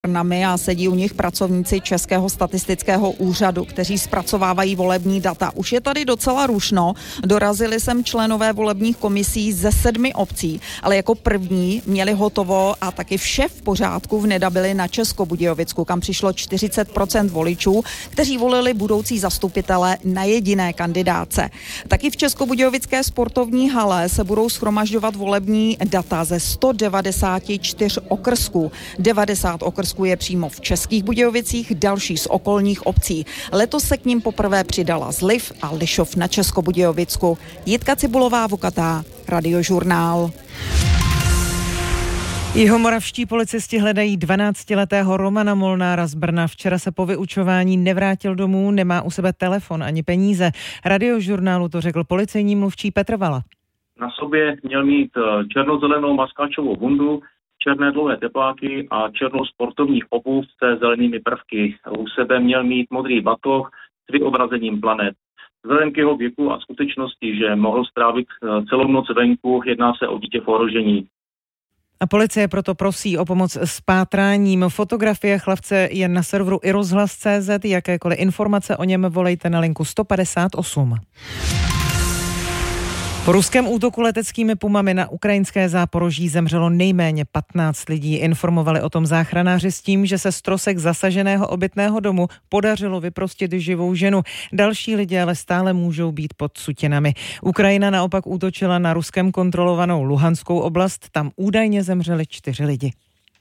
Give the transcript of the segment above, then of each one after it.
urnami a sedí u nich pracovníci Českého statistického úřadu, kteří zpracovávají volební data. Už je tady docela rušno, dorazili sem členové volebních komisí ze 7 obcí, ale jako první měli hotovo a taky vše v pořádku v Nedabili na Českobudějovicku, kam přišlo 40% voličů, kteří volili budoucí zastupitele na jediné kandidáce. Taky v Českobudějovické sportovní hale se budou shromažďovat volební data ze 194 okrsků. 90 okrsků je přímo v Českých Budějovicích, další z okolních obcí. Letos se k nim poprvé přidala Zliv a Lišov na Českobudějovicku. Jitka Cibulová, Vukatá, Radiožurnál. Jihomoravští policisti hledají 12letého Romana Molnára z Brna. Včera se po vyučování nevrátil domů, nemá u sebe telefon ani peníze. Radiožurnálu to řekl policejní mluvčí Petr Vala. Na sobě měl mít černozelenou maskáčovou bundu, černé dlouhé tepláky a černou sportovní obuv se zelenými prvky. U sebe měl mít modrý batoh s vyobrazením planet. Vzhledem k jeho věku a skutečnosti, že mohl strávit celou noc venku, jedná se o dítě v ohrožení. A policie proto prosí o pomoc s pátráním. Fotografie chlapce je na serveru iRozhlas.cz. Jakékoliv informace o něm volejte na linku 158. Po ruském útoku leteckými pumami na ukrajinské Záporoží zemřelo nejméně 15 lidí. Informovali o tom záchranáři s tím, že se z trosek zasaženého obytného domu podařilo vyprostit živou ženu. Další lidé ale stále můžou být pod sutinami. Ukrajina naopak útočila na Ruskem kontrolovanou Luhanskou oblast. Tam údajně zemřeli 4 lidi.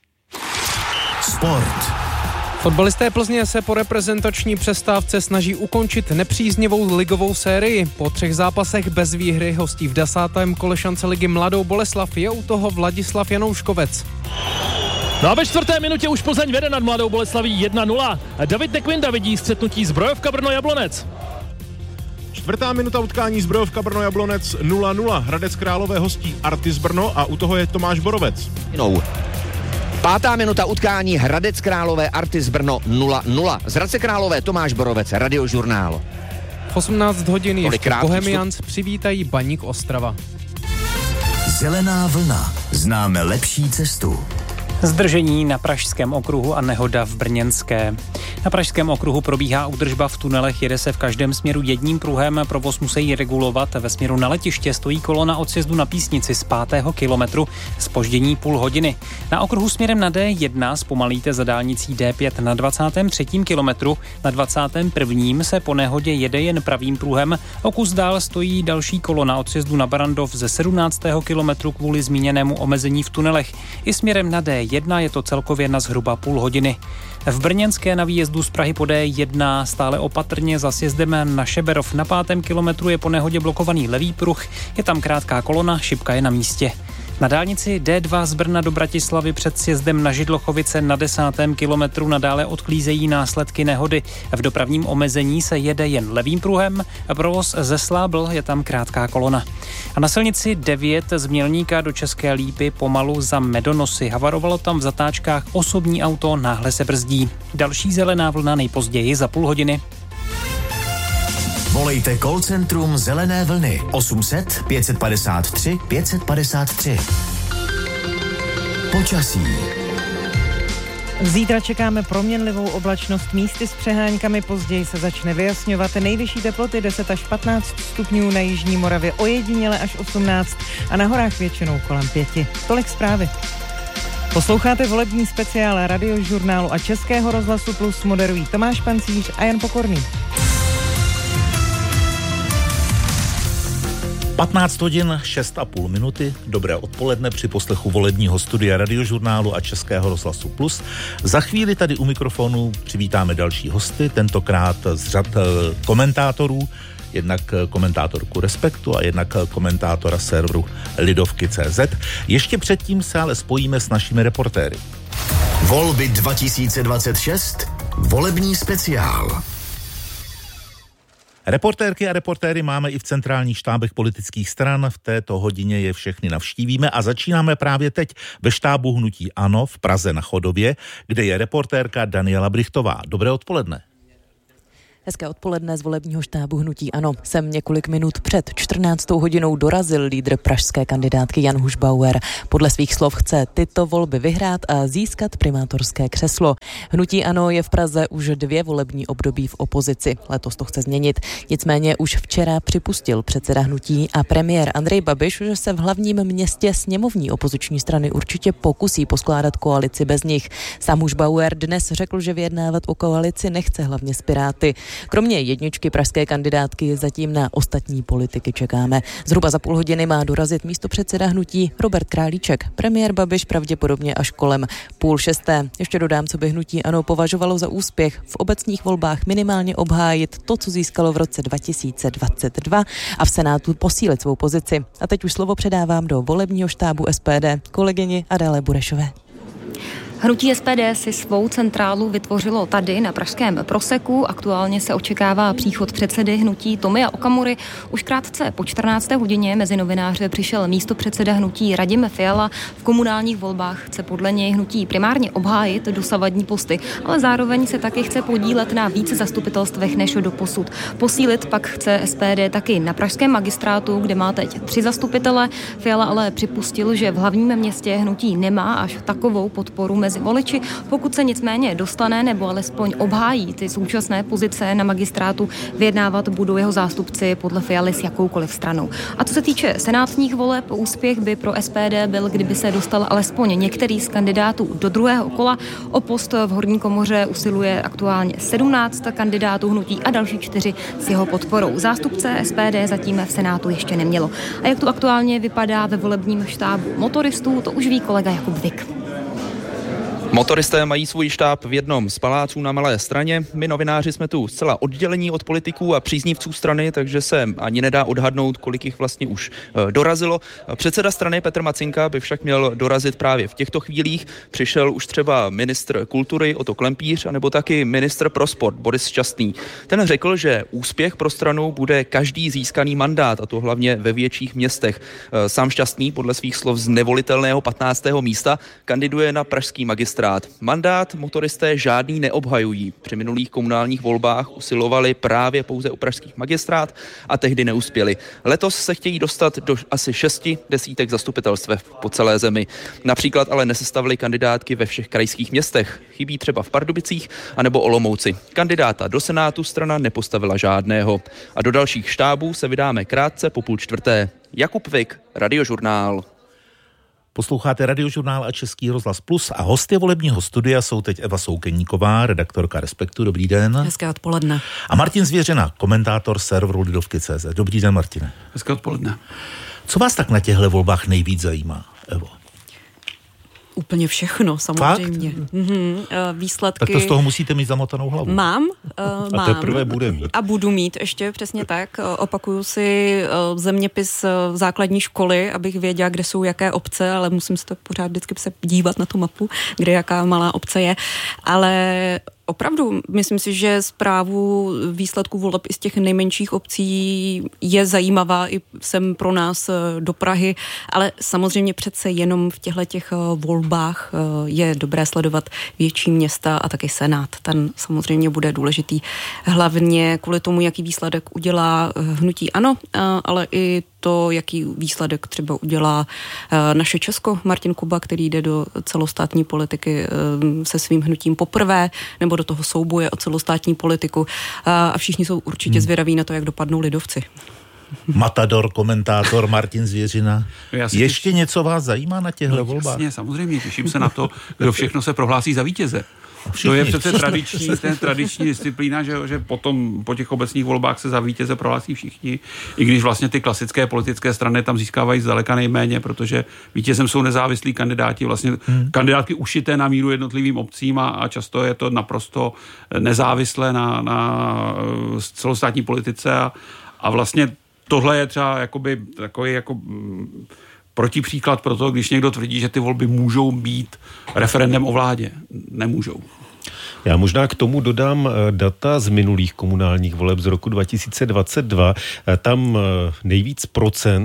Sport. Fotbalisté Plzně se po reprezentační přestávce snaží ukončit nepříznivou ligovou sérii. Po 3 zápasech bez výhry hostí v 10. kole šance ligy Mladou Boleslav. Je u toho Vladislav Janouškovec. No a ve 4. minutě už Plzeň vede nad Mladou Boleslaví 1-0. David Nekvinda vidí střetnutí Zbrojovka Brno-Jablonec. 4. minuta utkání Zbrojovka Brno-Jablonec 0-0. Hradec Králové hostí Artis Brno a u toho je Tomáš Borovec. 5. minuta utkání Hradec Králové Artis Brno 0-0. Z Hradce Králové Tomáš Borovec, Radiožurnál. V 18 hodin ještě Bohemians přivítají Baník Ostrava. Zelená vlna. Známe lepší cestu. Zdržení na Pražském okruhu a nehoda v Brněnské. Na Pražském okruhu probíhá údržba v tunelech, jede se v každém směru jedním pruhem, provoz musí regulovat. Ve směru na letiště stojí kolona od sjezdu na Písnici z 5. kilometru, zpoždění půl hodiny. Na okruhu směrem na D1 zpomalíte za dálnicí D5 na 23. kilometru, na 21. se po nehodě jede jen pravým pruhem, o kus dál stojí další kolona od sjezdu na Barandov ze 17. kilometru kvůli zmíněnému omezení v tunelech. I směrem na D1 je to celkově na zhruba půl hodiny. V Brněnské na výjezdu z Prahy po D1 stále opatrně za sjezdem na Šeberov na 5. kilometru je po nehodě blokovaný levý pruh, je tam krátká kolona, šipka je na místě. Na dálnici D2 z Brna do Bratislavy před sjezdem na Židlochovice na 10. kilometru nadále odklízejí následky nehody. V dopravním omezení se jede jen levým pruhem, provoz ze Slábl, je tam krátká kolona. A na silnici 9 z Mělníka do České Lípy pomalu za Medonosy. Havarovalo tam v zatáčkách osobní auto, náhle se brzdí. Další zelená vlna nejpozději za půl hodiny. Volejte call centrum Zelené vlny 800 553 553. Počasí. Zítra čekáme proměnlivou oblačnost, místy s přeháňkami, později se začne vyjasňovat. Nejvyšší teploty 10 až 15 stupňů na jižní Moravě, ojediněle až 18 a na horách většinou kolem 5. Tolik zprávy. Posloucháte volební speciál Radiožurnálu a Českého rozhlasu Plus, moderují Tomáš Pancíř a Jan Pokorný. 15 hodin 6,5 minuty. Dobré odpoledne při poslechu volebního studia Radiožurnálu a Českého rozhlasu Plus. Za chvíli tady u mikrofonu přivítáme další hosty, tentokrát z řad komentátorů, jednak komentátorku Respektu a jednak komentátora serveru Lidovky.cz. Ještě předtím se ale spojíme s našimi reportéry. Volby 2026. Volební speciál. Reportérky a reportéry máme i v centrálních štábech politických stran. V této hodině je všechny navštívíme a začínáme právě teď ve štábu hnutí ANO v Praze na Chodově, kde je reportérka Daniela Brichtová. Dobré odpoledne. Hezké odpoledne z volebního štábu hnutí ANO. Sem několik minut před 14. hodinou dorazil lídr pražské kandidátky Jan Hušbauer. Podle svých slov chce tyto volby vyhrát a získat primátorské křeslo. Hnutí ANO je v Praze už 2 volební období v opozici. Letos to chce změnit. Nicméně už včera připustil předseda hnutí a premiér Andrej Babiš, že se v hlavním městě sněmovní opoziční strany určitě pokusí poskládat koalici bez nich. Sám Hušbauer dnes řekl, že vyjednávat o koalici nechce hlavně s Piráty. Kromě jedničky pražské kandidátky zatím na ostatní politiky čekáme. Zhruba za půl hodiny má dorazit místopředseda hnutí Robert Králíček. Premiér Babiš pravděpodobně až kolem 5:30. Ještě dodám, co by hnutí ANO považovalo za úspěch v obecních volbách minimálně obhájit to, co získalo v roce 2022 a v Senátu posílit svou pozici. A teď už slovo předávám do volebního štábu SPD kolegyni Adéle Burešové. Hnutí SPD si svou centrálu vytvořilo tady na pražském Proseku. Aktuálně se očekává příchod předsedy hnutí Tomia Okamury. Už krátce po 14. hodině mezi novináře přišel místopředseda hnutí Radim Fiala. V komunálních volbách chce podle něj hnutí primárně obhájit dosavadní posty, ale zároveň se taky chce podílet na více zastupitelstvech než doposud. Posílit pak chce SPD taky na pražském magistrátu, kde má teď 3 zastupitele. Fiala ale připustil, že v hlavním městě hnutí nemá až takovou podporu mezi voliči. Pokud se nicméně dostane nebo alespoň obhájí ty současné pozice na magistrátu, vyjednávat budou jeho zástupci podle Fialy s jakoukoliv stranou. A co se týče senátních voleb, úspěch by pro SPD byl, kdyby se dostal alespoň některý z kandidátů do druhého kola. O post v horní komoře usiluje aktuálně 17 kandidátů hnutí a další 4 s jeho podporou. Zástupce SPD zatím v Senátu ještě nemělo. A jak to aktuálně vypadá ve volebním štábu motoristů, to už ví kolega Jakub Vik. Motoristé mají svůj štáb v jednom z paláců na Malé Straně. My novináři jsme tu zcela oddělení od politiků a příznivců strany, takže se ani nedá odhadnout, kolik jich vlastně už dorazilo. Předseda strany Petr Macinka by však měl dorazit právě v těchto chvílích. Přišel už třeba ministr kultury Otto Klempíř, anebo taky ministr pro sport Boris Šťastný. Ten řekl, že úspěch pro stranu bude každý získaný mandát, a to hlavně ve větších městech. Sám Šťastný podle svých slov z nevolitelného 15. místa kandiduje na pražský magistrát. Mandát motoristé žádný neobhajují. Při minulých komunálních volbách usilovali právě pouze o pražský magistrát a tehdy neuspěli. Letos se chtějí dostat do asi 6 desítek zastupitelstev po celé zemi. Například ale nesestavili kandidátky ve všech krajských městech. Chybí třeba v Pardubicích anebo Olomouci. Kandidáta do Senátu strana nepostavila žádného. A do dalších štábů se vydáme krátce po 3:30. Jakub Vik, Radiožurnál. Posloucháte Radiožurnál a Český rozhlas Plus a hosty volebního studia jsou teď Eva Soukeníková, redaktorka Respektu. Dobrý den. Hezké odpoledne. A Martin Zvěřina, komentátor serveru Lidovky.cz. Dobrý den, Martine. Hezké odpoledne. Co vás tak na těchto volbách nejvíc zajímá, Evo? Úplně všechno, samozřejmě. Výsledky. Tak to z toho musíte mít zamotanou hlavu. Mám. A teprve bude mít. A budu mít ještě, přesně tak. Opakuju si zeměpis základní školy, abych věděla, kde jsou jaké obce, ale musím se to pořád vždycky se dívat na tu mapu, kde jaká malá obce je. Ale opravdu, myslím si, že zprávu výsledků voleb i z těch nejmenších obcí je zajímavá i sem pro nás do Prahy, ale samozřejmě přece jenom v těch volbách je dobré sledovat větší města a taky Senát. Ten samozřejmě bude důležitý hlavně kvůli tomu, jaký výsledek udělá hnutí ANO, ale i to, jaký výsledek třeba udělá naše Česko, Martin Kuba, který jde do celostátní politiky se svým hnutím poprvé, nebo do toho souboje o celostátní politiku. A všichni jsou určitě zvědaví na to, jak dopadnou lidovci. Matador, komentátor Martin Zvěřina. Ještě něco vás zajímá na těchto volbách? Jasně, samozřejmě, těším se na to, kdo všechno se prohlásí za vítěze. To je přece tradiční disciplína, že potom po těch obecních volbách se za vítěze prohlásí všichni, i když vlastně ty klasické politické strany tam získávají zdaleka nejméně, protože vítězem jsou nezávislí kandidáti, vlastně kandidátky ušité na míru jednotlivým obcím a často je to naprosto nezávislé na celostátní politice a vlastně tohle je třeba jakoby takový jako protipříklad pro to, když někdo tvrdí, že ty volby můžou být referendem o vládě. Nemůžou. Já možná k tomu dodám data z minulých komunálních voleb z roku 2022. Tam nejvíc procent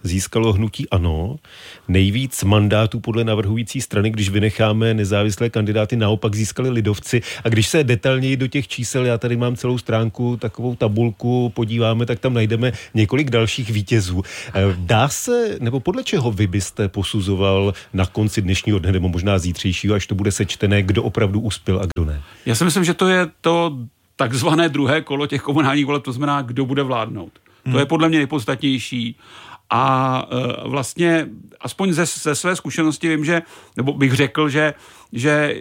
získalo hnutí ANO. Nejvíc mandátů podle navrhující strany, když vynecháme nezávislé kandidáty, naopak získali lidovci. A když se detailněji do těch čísel, já tady mám celou stránku, takovou tabulku, podíváme, tak tam najdeme několik dalších vítězů. Dá se, nebo podle čeho vy byste posuzoval na konci dnešního dne, nebo možná zítřejšího, až to bude sečtené, kdo opravdu uspěl a kdo ne? Já si myslím, že to je to takzvané druhé kolo těch komunálních voleb, to znamená, kdo bude vládnout. To je podle mě nejpodstatnější. A vlastně aspoň ze své zkušenosti vím, že, nebo bych řekl, že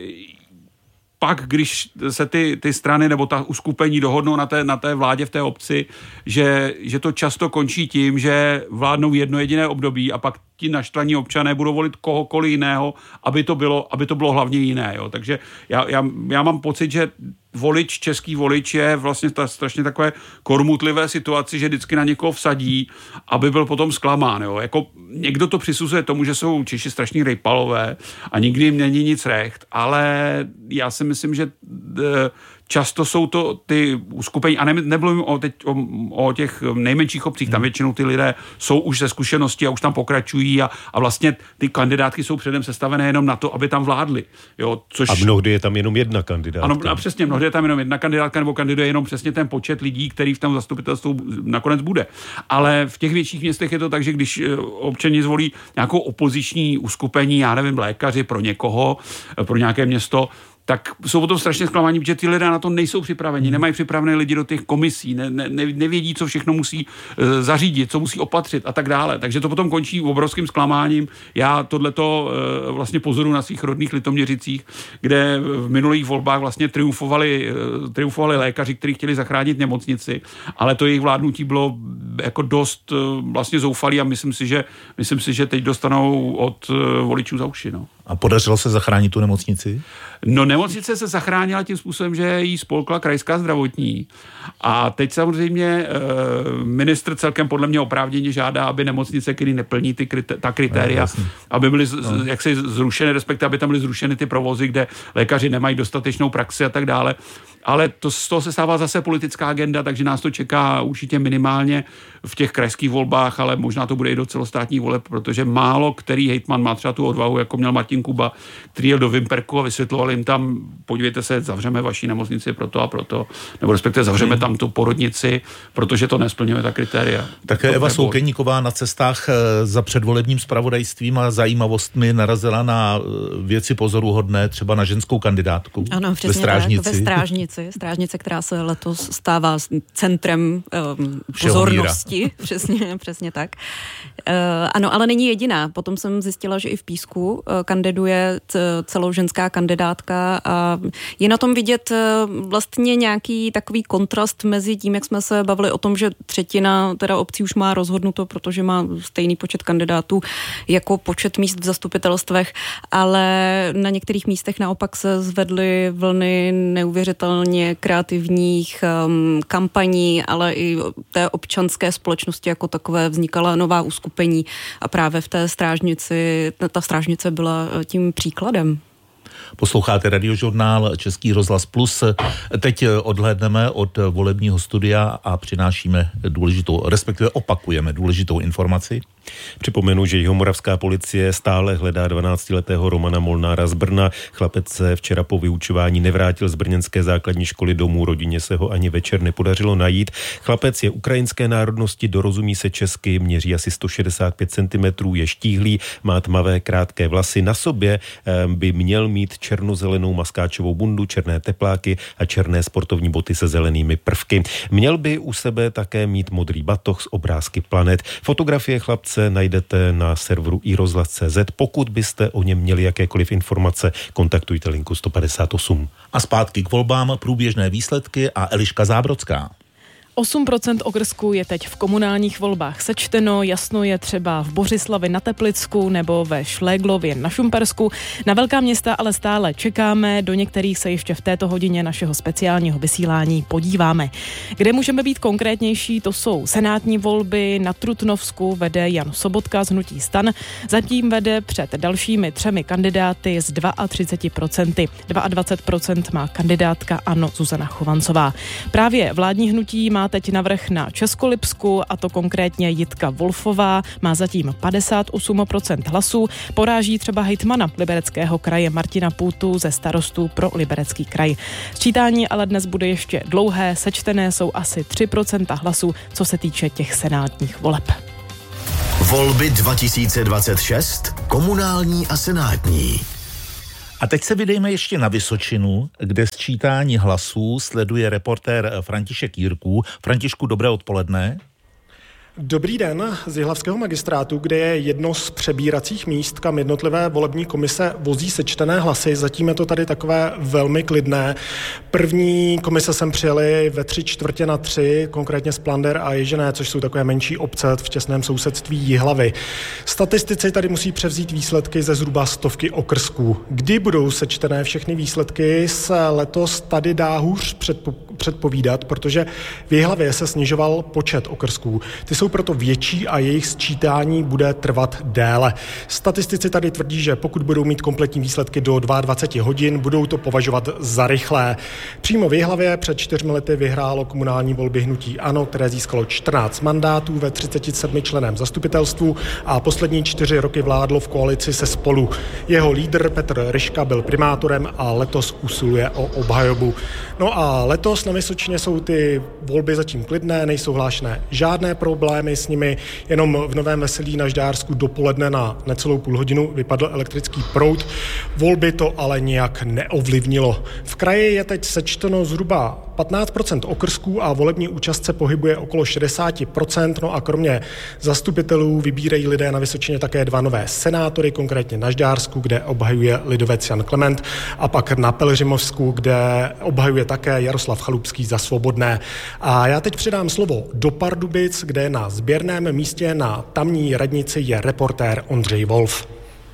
pak, když se ty strany nebo ta uskupení dohodnou na té vládě v té obci, že to často končí tím, že vládnou jedno jediné období a pak ti naštvaní občané budou volit kohokoliv jiného, aby to bylo hlavně jiné. Jo. Takže já mám pocit, že český volič je vlastně strašně takové kormutlivé situaci, že vždycky na někoho vsadí, aby byl potom zklamán. Jo. Jako někdo to přisuzuje tomu, že jsou Češi strašní rejpalové a nikdy jim není nic recht, ale já si myslím, že často jsou to ty uskupení, a nemluvím o těch nejmenších obcích, tam většinou ty lidé jsou už ze zkušenosti a už tam pokračují a vlastně ty kandidátky jsou předem sestavené jenom na to, aby tam vládli. Jo, a mnohdy je tam jenom jedna kandidátka. Ano, a přesně, mnohdy je tam jenom jedna kandidátka nebo kandiduje jenom přesně ten počet lidí, který v tom zastupitelstvu nakonec bude. Ale v těch větších městech je to tak, že když občani zvolí nějakou opoziční uskupení, já nevím, lékaři pro někoho, pro nějaké město, tak jsou potom strašně zklamaní, protože ty lidé na to nejsou připraveni, nemají připravené lidi do těch komisí, nevědí, co všechno musí zařídit, co musí opatřit a tak dále. Takže to potom končí obrovským zklamáním. Já tohleto vlastně pozoruji na svých rodných Litoměřicích, kde v minulých volbách vlastně triumfovali lékaři, kteří chtěli zachránit nemocnici, ale to jejich vládnutí bylo jako dost vlastně zoufalý a myslím si, že teď dostanou od voličů za uši. No. A podařilo se zachránit tu nemocnici? No, nemocnice se zachránila tím způsobem, že jí spolkla krajská zdravotní. A teď samozřejmě ministr celkem podle mě oprávněně žádá, aby nemocnice, které neplní ta kritéria, aby byly jaksi zrušeny, respektive aby tam byly zrušeny ty provozy, kde lékaři nemají dostatečnou praxi a tak dále. Ale z toho se stává zase politická agenda, takže nás to čeká určitě minimálně v těch krajských volbách, ale možná to bude i do celostátních voleb, protože málo který hejtman má třeba tu odvahu, jako měl Martin Kuba, který jel do Vimperku a vysvětloval jim tam, podívejte se, zavřeme vaší nemocnici proto a proto, nebo respektive zavřeme tam tu porodnici, protože to nesplňuje ta kritéria. Také Eva Soukeníková na cestách za předvolebním zpravodajstvím a zajímavostmi narazila na věci pozoruhodné, třeba na ženskou kandidátku. Ano, přesně ve Strážnici. Tak, ve Strážnice, která se letos stává centrem pozornosti. Přesně tak. Ano, ale není jediná. Potom jsem zjistila, že i v Písku kandiduje celoženská kandidátka a je na tom vidět vlastně nějaký takový kontrast mezi tím, jak jsme se bavili o tom, že třetina teda obcí už má rozhodnuto, protože má stejný počet kandidátů jako počet míst v zastupitelstvech, ale na některých místech naopak se zvedly vlny neuvěřitelně kreativních kampaní, ale i té občanské společnosti jako takové vznikala nová uskupení a právě v té Strážnici, ta Strážnice byla tím příkladem. Posloucháte Radiožurnál Český rozhlas Plus. Teď odhlédneme od volebního studia a přinášíme důležitou, respektive opakujeme důležitou informaci. Připomenu, že jihomoravská policie stále hledá 12letého Romana Molnára z Brna. Chlapec se včera po vyučování nevrátil z brněnské základní školy domů. Rodině se ho ani večer nepodařilo najít. Chlapec je ukrajinské národnosti, dorozumí se česky, měří asi 165 cm, je štíhlý, má tmavé krátké vlasy. Na sobě by měl mít černozelenou maskáčovou bundu, černé tepláky a černé sportovní boty se zelenými prvky. Měl by u sebe také mít modrý batoh s obrázky planet. Fotografie chlapce najdete na serveru iRozhlas.cz. Pokud byste o něm měli jakékoliv informace, kontaktujte linku 158. A zpátky k volbám, průběžné výsledky a Eliška Zábrodská. 8% okrsků je teď v komunálních volbách sečteno, jasno je třeba v Bořislavi na Teplicku nebo ve Šléglově na Šumpersku. Na velká města ale stále čekáme, do některých se ještě v této hodině našeho speciálního vysílání podíváme. Kde můžeme být konkrétnější, to jsou senátní volby. Na Trutnovsku vede Jan Sobotka z hnutí STAN, zatím vede před dalšími 3 kandidáty s 32%. 22% má kandidátka ANO Zuzana Chovancová. Právě vládní hnutí má má teď navrch na Českolipsku, a to konkrétně Jitka Wolfová, má zatím 58% hlasů, poráží třeba hejtmana Libereckého kraje Martina Půtu ze Starostů pro Liberecký kraj. Sčítání ale dnes bude ještě dlouhé, sečtené jsou asi 3% hlasů, co se týče těch senátních voleb. Volby 2026, komunální a senátní. A teď se vydejme ještě na Vysočinu, kde sčítání hlasů sleduje reportér František Jirků. Františku, dobré odpoledne. Dobrý den z Jihlavského magistrátu, kde je jedno z přebíracích míst, kam jednotlivé volební komise vozí sečtené hlasy. Zatím je to tady takové velmi klidné. První komise sem přijeli ve 3:45, konkrétně Splander a Ježené, což jsou takové menší obce v těsném sousedství Jihlavy. Statistici tady musí převzít výsledky ze zhruba 100 okrsků. Kdy budou sečtené všechny výsledky, se letos tady dá hůř předpovídat, protože v Jihlavě se snižoval počet okrsků. Ty jsou proto větší a jejich sčítání bude trvat déle. Statistici tady tvrdí, že pokud budou mít kompletní výsledky do 22 hodin, budou to považovat za rychlé. Přímo v Jihlavě před 4 lety vyhrálo komunální volby hnutí ANO, které získalo 14 mandátů ve 37 členném zastupitelstvu a poslední 4 roky vládlo v koalici se Spolu. Jeho lídr Petr Ryška byl primátorem a letos usiluje o obhajobu. No a letos na Vysočině jsou ty volby zatím klidné, nejsou hlášené žádné problémy s nimi, jenom v Novém Veselí na Žďársku dopoledne na necelou půl hodinu vypadl elektrický proud. Volby to ale nijak neovlivnilo. V kraji je teď sečteno zhruba 15% okrsků a volební účast se pohybuje okolo 60%, no a kromě zastupitelů vybírají lidé na Vysočině také 2 nové senátory, konkrétně na Žďársku, kde obhajuje lidovec Jan Klement, a pak na Pelhřimovsku, kde obhajuje také Jaroslav Chalupský za Svobodné. A já teď předám slovo do Pardubic, kde na sběrném místě na tamní radnici je reportér Ondřej Wolf.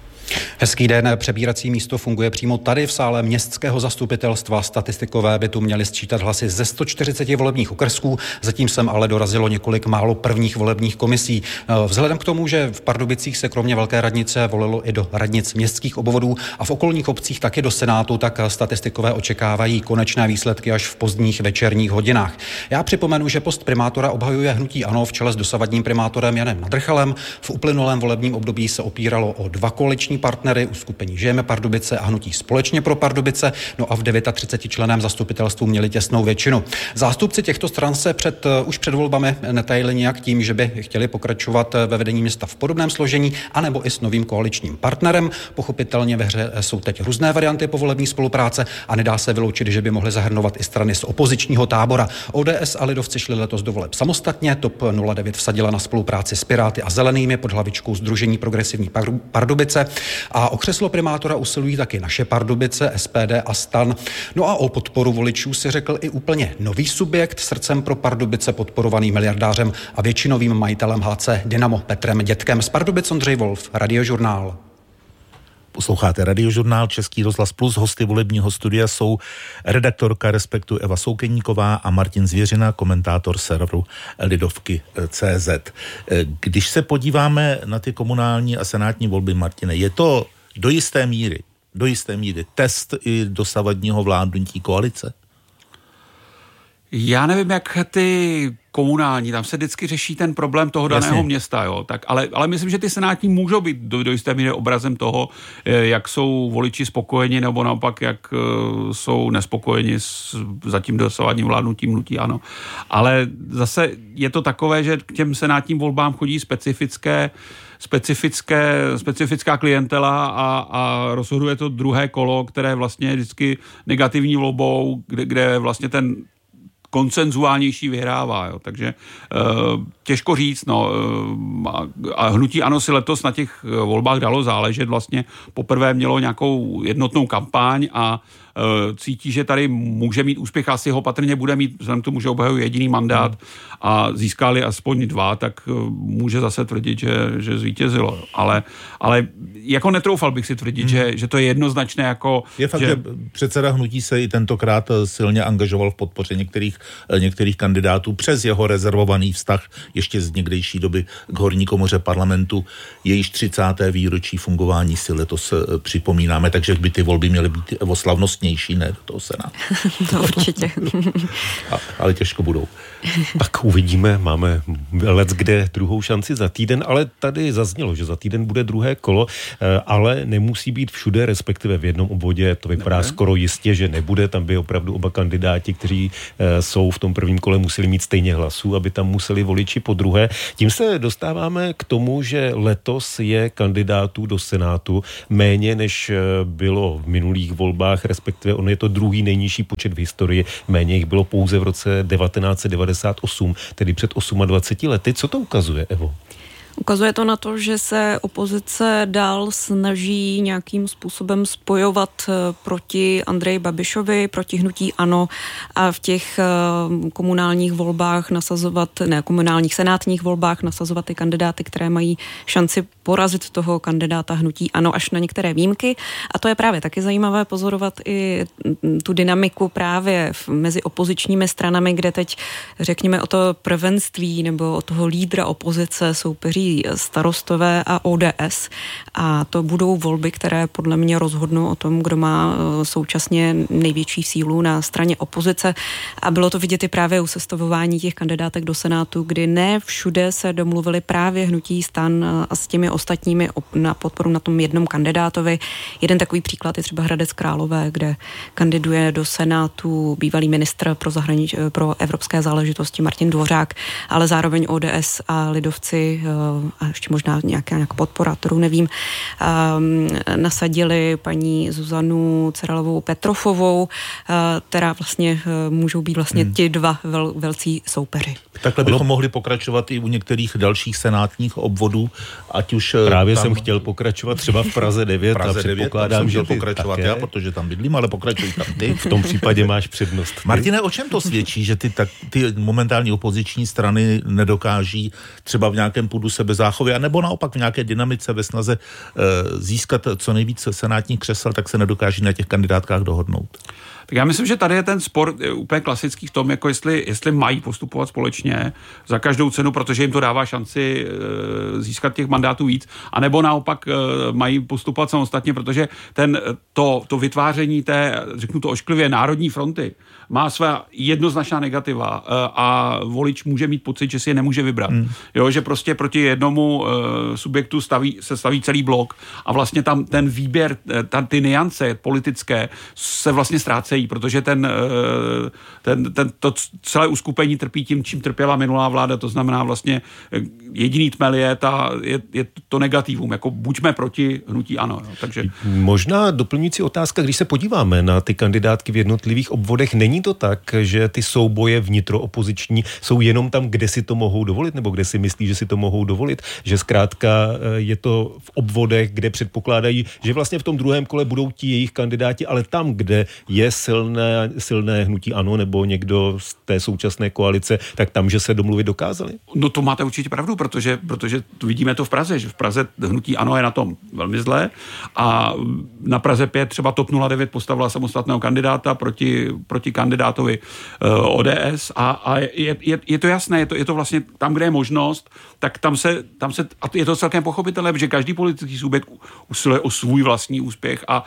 Hezký den, přebírací místo funguje přímo tady v sále městského zastupitelstva. Statistikové by tu měli sčítat hlasy ze 140 volebních okrsků, zatím sem ale dorazilo několik málo prvních volebních komisí. Vzhledem k tomu, že v Pardubicích se kromě Velké radnice volilo i do radnic městských obvodů a v okolních obcích taky do Senátu, tak statistikové očekávají konečné výsledky až v pozdních večerních hodinách. Já připomenu, že post primátora obhajuje hnutí ANO v čele s dosavadním primátorem Janem Nadrchalem. V uplynulém volebním období se opíralo o 2 koaliční partnery, uskupení Žijeme Pardubice a hnutí Společně pro Pardubice, no a v 39 členném zastupitelstvu měli těsnou většinu. Zástupci těchto stran se už před volbami netajili nějak tím, že by chtěli pokračovat ve vedení města v podobném složení, anebo i s novým koaličním partnerem. Pochopitelně ve hře jsou teď různé varianty povolební spolupráce a nedá se vyloučit, že by mohly zahrnovat i strany z opozičního tábora. ODS a lidovci šli letos do voleb samostatně, TOP 09 vsadila na spolupráci s Piráty a Zelenými pod hlavičkou Sdružení progresivní Pardubice. A o křeslo primátora usilují taky naše Pardubice, SPD a STAN. No a o podporu voličů si řekl i úplně nový subjekt, srdcem pro Pardubice podporovaný miliardářem a většinovým majitelem HC Dynamo Petrem Dětkem. Z Pardubic Ondřej Wolf, Radiožurnál. Posloucháte Radiožurnál Český rozhlas Plus. Hosty volebního studia jsou redaktorka Respektu Eva Soukeníková a Martin Zvěřina, komentátor serveru Lidovky.cz. Když se podíváme na ty komunální a senátní volby, Martine, je to do jisté míry test i dosavadního vládnutí koalice? Já nevím, jak ty komunální, tam se vždycky řeší ten problém toho daného města, jo. Tak, ale myslím, že ty senátní můžou být do jisté míry obrazem toho, jak jsou voliči spokojeni, nebo naopak, jak jsou nespokojeni s zatím dosavadním vládnutím hnutí ANO. Ale zase je to takové, že k těm senátním volbám chodí specifická klientela a rozhoduje to druhé kolo, které vlastně je vždycky negativní volbou, kde vlastně ten konsenzuálnější vyhrává, jo. Takže těžko říct, no, a hnutí ANO si letos na těch volbách dalo záležet, vlastně poprvé mělo nějakou jednotnou kampaň a cítí, že tady může mít úspěch, asi ho patrně bude mít, vzhledem k tomu, že obhajuje jediný mandát a získali aspoň 2, tak může zase tvrdit, že zvítězilo. Ale jako netroufal bych si tvrdit, že to je jednoznačné jako... Je fakt, že předseda hnutí se i tentokrát silně angažoval v podpoře některých kandidátů přes jeho rezervovaný vztah ještě z někdejší doby k horní komoře parlamentu. Jejíž 30. výročí fungování si letos připomínáme, takže by ty volby měly být oslavnostní. přísnější, ne do toho Senátu. To určitě. Ale těžko budou. Tak uvidíme, máme leckde druhou šanci za týden, ale tady zaznělo, že za týden bude druhé kolo, ale nemusí být všude, respektive v jednom obvodě, to vypadá skoro jistě, že nebude, tam by opravdu oba kandidáti, kteří jsou v tom prvním kole, museli mít stejně hlasů, aby tam museli voliči po druhé. Tím se dostáváme k tomu, že letos je kandidátů do Senátu méně, než bylo v minulých volbách, respektive on je to druhý nejnižší počet v historii, méně jich bylo pouze v roce 1998, tedy před 28 lety. Co to ukazuje, Evo? Ukazuje to na to, že se opozice dál snaží nějakým způsobem spojovat proti Andreji Babišovi, proti hnutí ANO a v těch komunálních volbách komunálních senátních volbách nasazovat ty kandidáty, které mají šanci porazit toho kandidáta hnutí ANO až na některé výjimky. A to je právě taky zajímavé pozorovat i tu dynamiku právě mezi opozičními stranami, kde teď řekněme o to prvenství nebo o toho lídra opozice soupeří Starostové a ODS. A to budou volby, které podle mě rozhodnou o tom, kdo má současně největší sílu na straně opozice. A bylo to vidět i právě u sestavování těch kandidátek do Senátu, kdy ne všude se domluvili právě hnutí STAN a s těmi ostatními na podporu na tom jednom kandidátovi. Jeden takový příklad je třeba Hradec Králové, kde kandiduje do Senátu bývalý ministr pro evropské záležitosti Martin Dvořák, ale zároveň ODS a lidovci a ještě možná nějaká podporátorů, nevím, nasadili paní Zuzanu Cerelovou Petrofovou, která vlastně můžou být vlastně ti dva velcí soupeři. Takhle bychom mohli pokračovat i u některých dalších senátních obvodů, ať už právě tam... jsem chtěl pokračovat třeba v Praze 9 a předpokládám, že pokračovat také. Já, protože tam bydlím, ale pokračuj tam ty. V tom případě máš přednost. Martine, o čem to svědčí, že ty momentální opoziční strany nedokáží třeba v nějakém půdu sebezáchově, anebo naopak v nějaké dynamice ve snaze získat co nejvíce senátních křesel, tak se nedokáží na těch kandidátkách dohodnout? Tak já myslím, že tady je ten spor úplně klasický v tom, jako jestli mají postupovat společně za každou cenu, protože jim to dává šanci získat těch mandátů víc, anebo naopak mají postupovat samostatně, protože to vytváření té, řeknu to ošklivě, národní fronty má své jednoznačná negativa a volič může mít pocit, že si je nemůže vybrat. Jo, že prostě proti jednomu subjektu se staví celý blok a vlastně tam ten výběr, ty nuance politické se vlastně ztrácejí, protože to celé uskupení trpí tím, čím trpěla minulá vláda, to znamená vlastně jediný tmel je to negativum, jako buďme proti hnutí ANO. Jo. Takže... Možná doplňující otázka, když se podíváme na ty kandidátky v jednotlivých obvodech, není to tak, že ty souboje vnitroopoziční jsou jenom tam, kde si to mohou dovolit, nebo kde si myslí, že si to mohou dovolit, že zkrátka je to v obvodech, kde předpokládají, že vlastně v tom druhém kole budou ti jejich kandidáti, ale tam, kde je silné hnutí ANO nebo někdo z té současné koalice, tak tam, že se domluvit dokázali? No to máte určitě pravdu, protože vidíme to v Praze, že v Praze hnutí ANO je na tom velmi zlé a na Praze 5 třeba TOP 09 postavila samostatného kandidáta proti kandidátovi ODS a je to jasné, je to vlastně tam, kde je možnost, tak tam se a je to celkem pochopitelné, protože každý politický subjekt usiluje o svůj vlastní úspěch a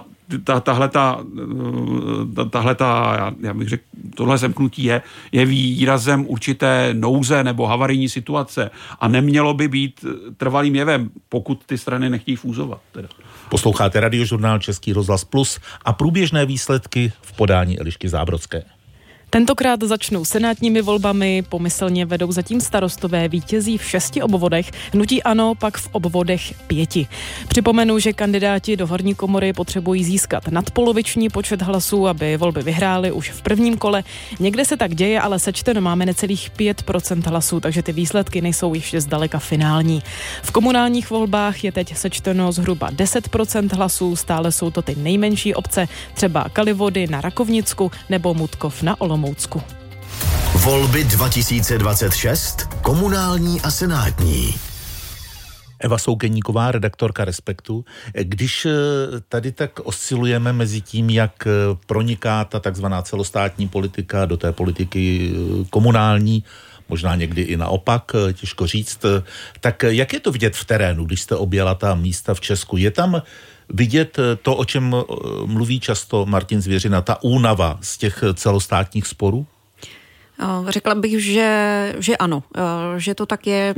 já bych řekl, tohle semknutí je výrazem určité nouze nebo havarijní situace a nemělo by být trvalým jevem, pokud ty strany nechtějí fúzovat. Teda. Posloucháte Radiožurnál Český rozhlas Plus a průběžné výsledky v podání Elišky Zábrodské. Tentokrát začnou senátními volbami, pomyslně vedou zatím Starostové, vítězí v 6 obvodech, hnutí ANO pak v obvodech 5. Připomenu, že kandidáti do horní komory potřebují získat nadpoloviční počet hlasů, aby volby vyhráli už v prvním kole. Někde se tak děje, ale sečteno máme necelých 5% hlasů, takže ty výsledky nejsou ještě zdaleka finální. V komunálních volbách je teď sečteno zhruba 10% hlasů, stále jsou to ty nejmenší obce, třeba Kalivody na Rakovnicku nebo Mutkov na Olomoucku. Volby 2026, komunální a senátní. Eva Soukeníková, redaktorka Respektu. Když tady tak oscilujeme mezi tím, jak proniká ta takzvaná celostátní politika do té politiky komunální, možná někdy i naopak, těžko říct, tak jak je to vidět v terénu, když jste objela ta místa v Česku? Je tam vidět to, o čem mluví často Martin Zvěřina, ta únava z těch celostátních sporů? Řekla bych, že ano, že to tak je,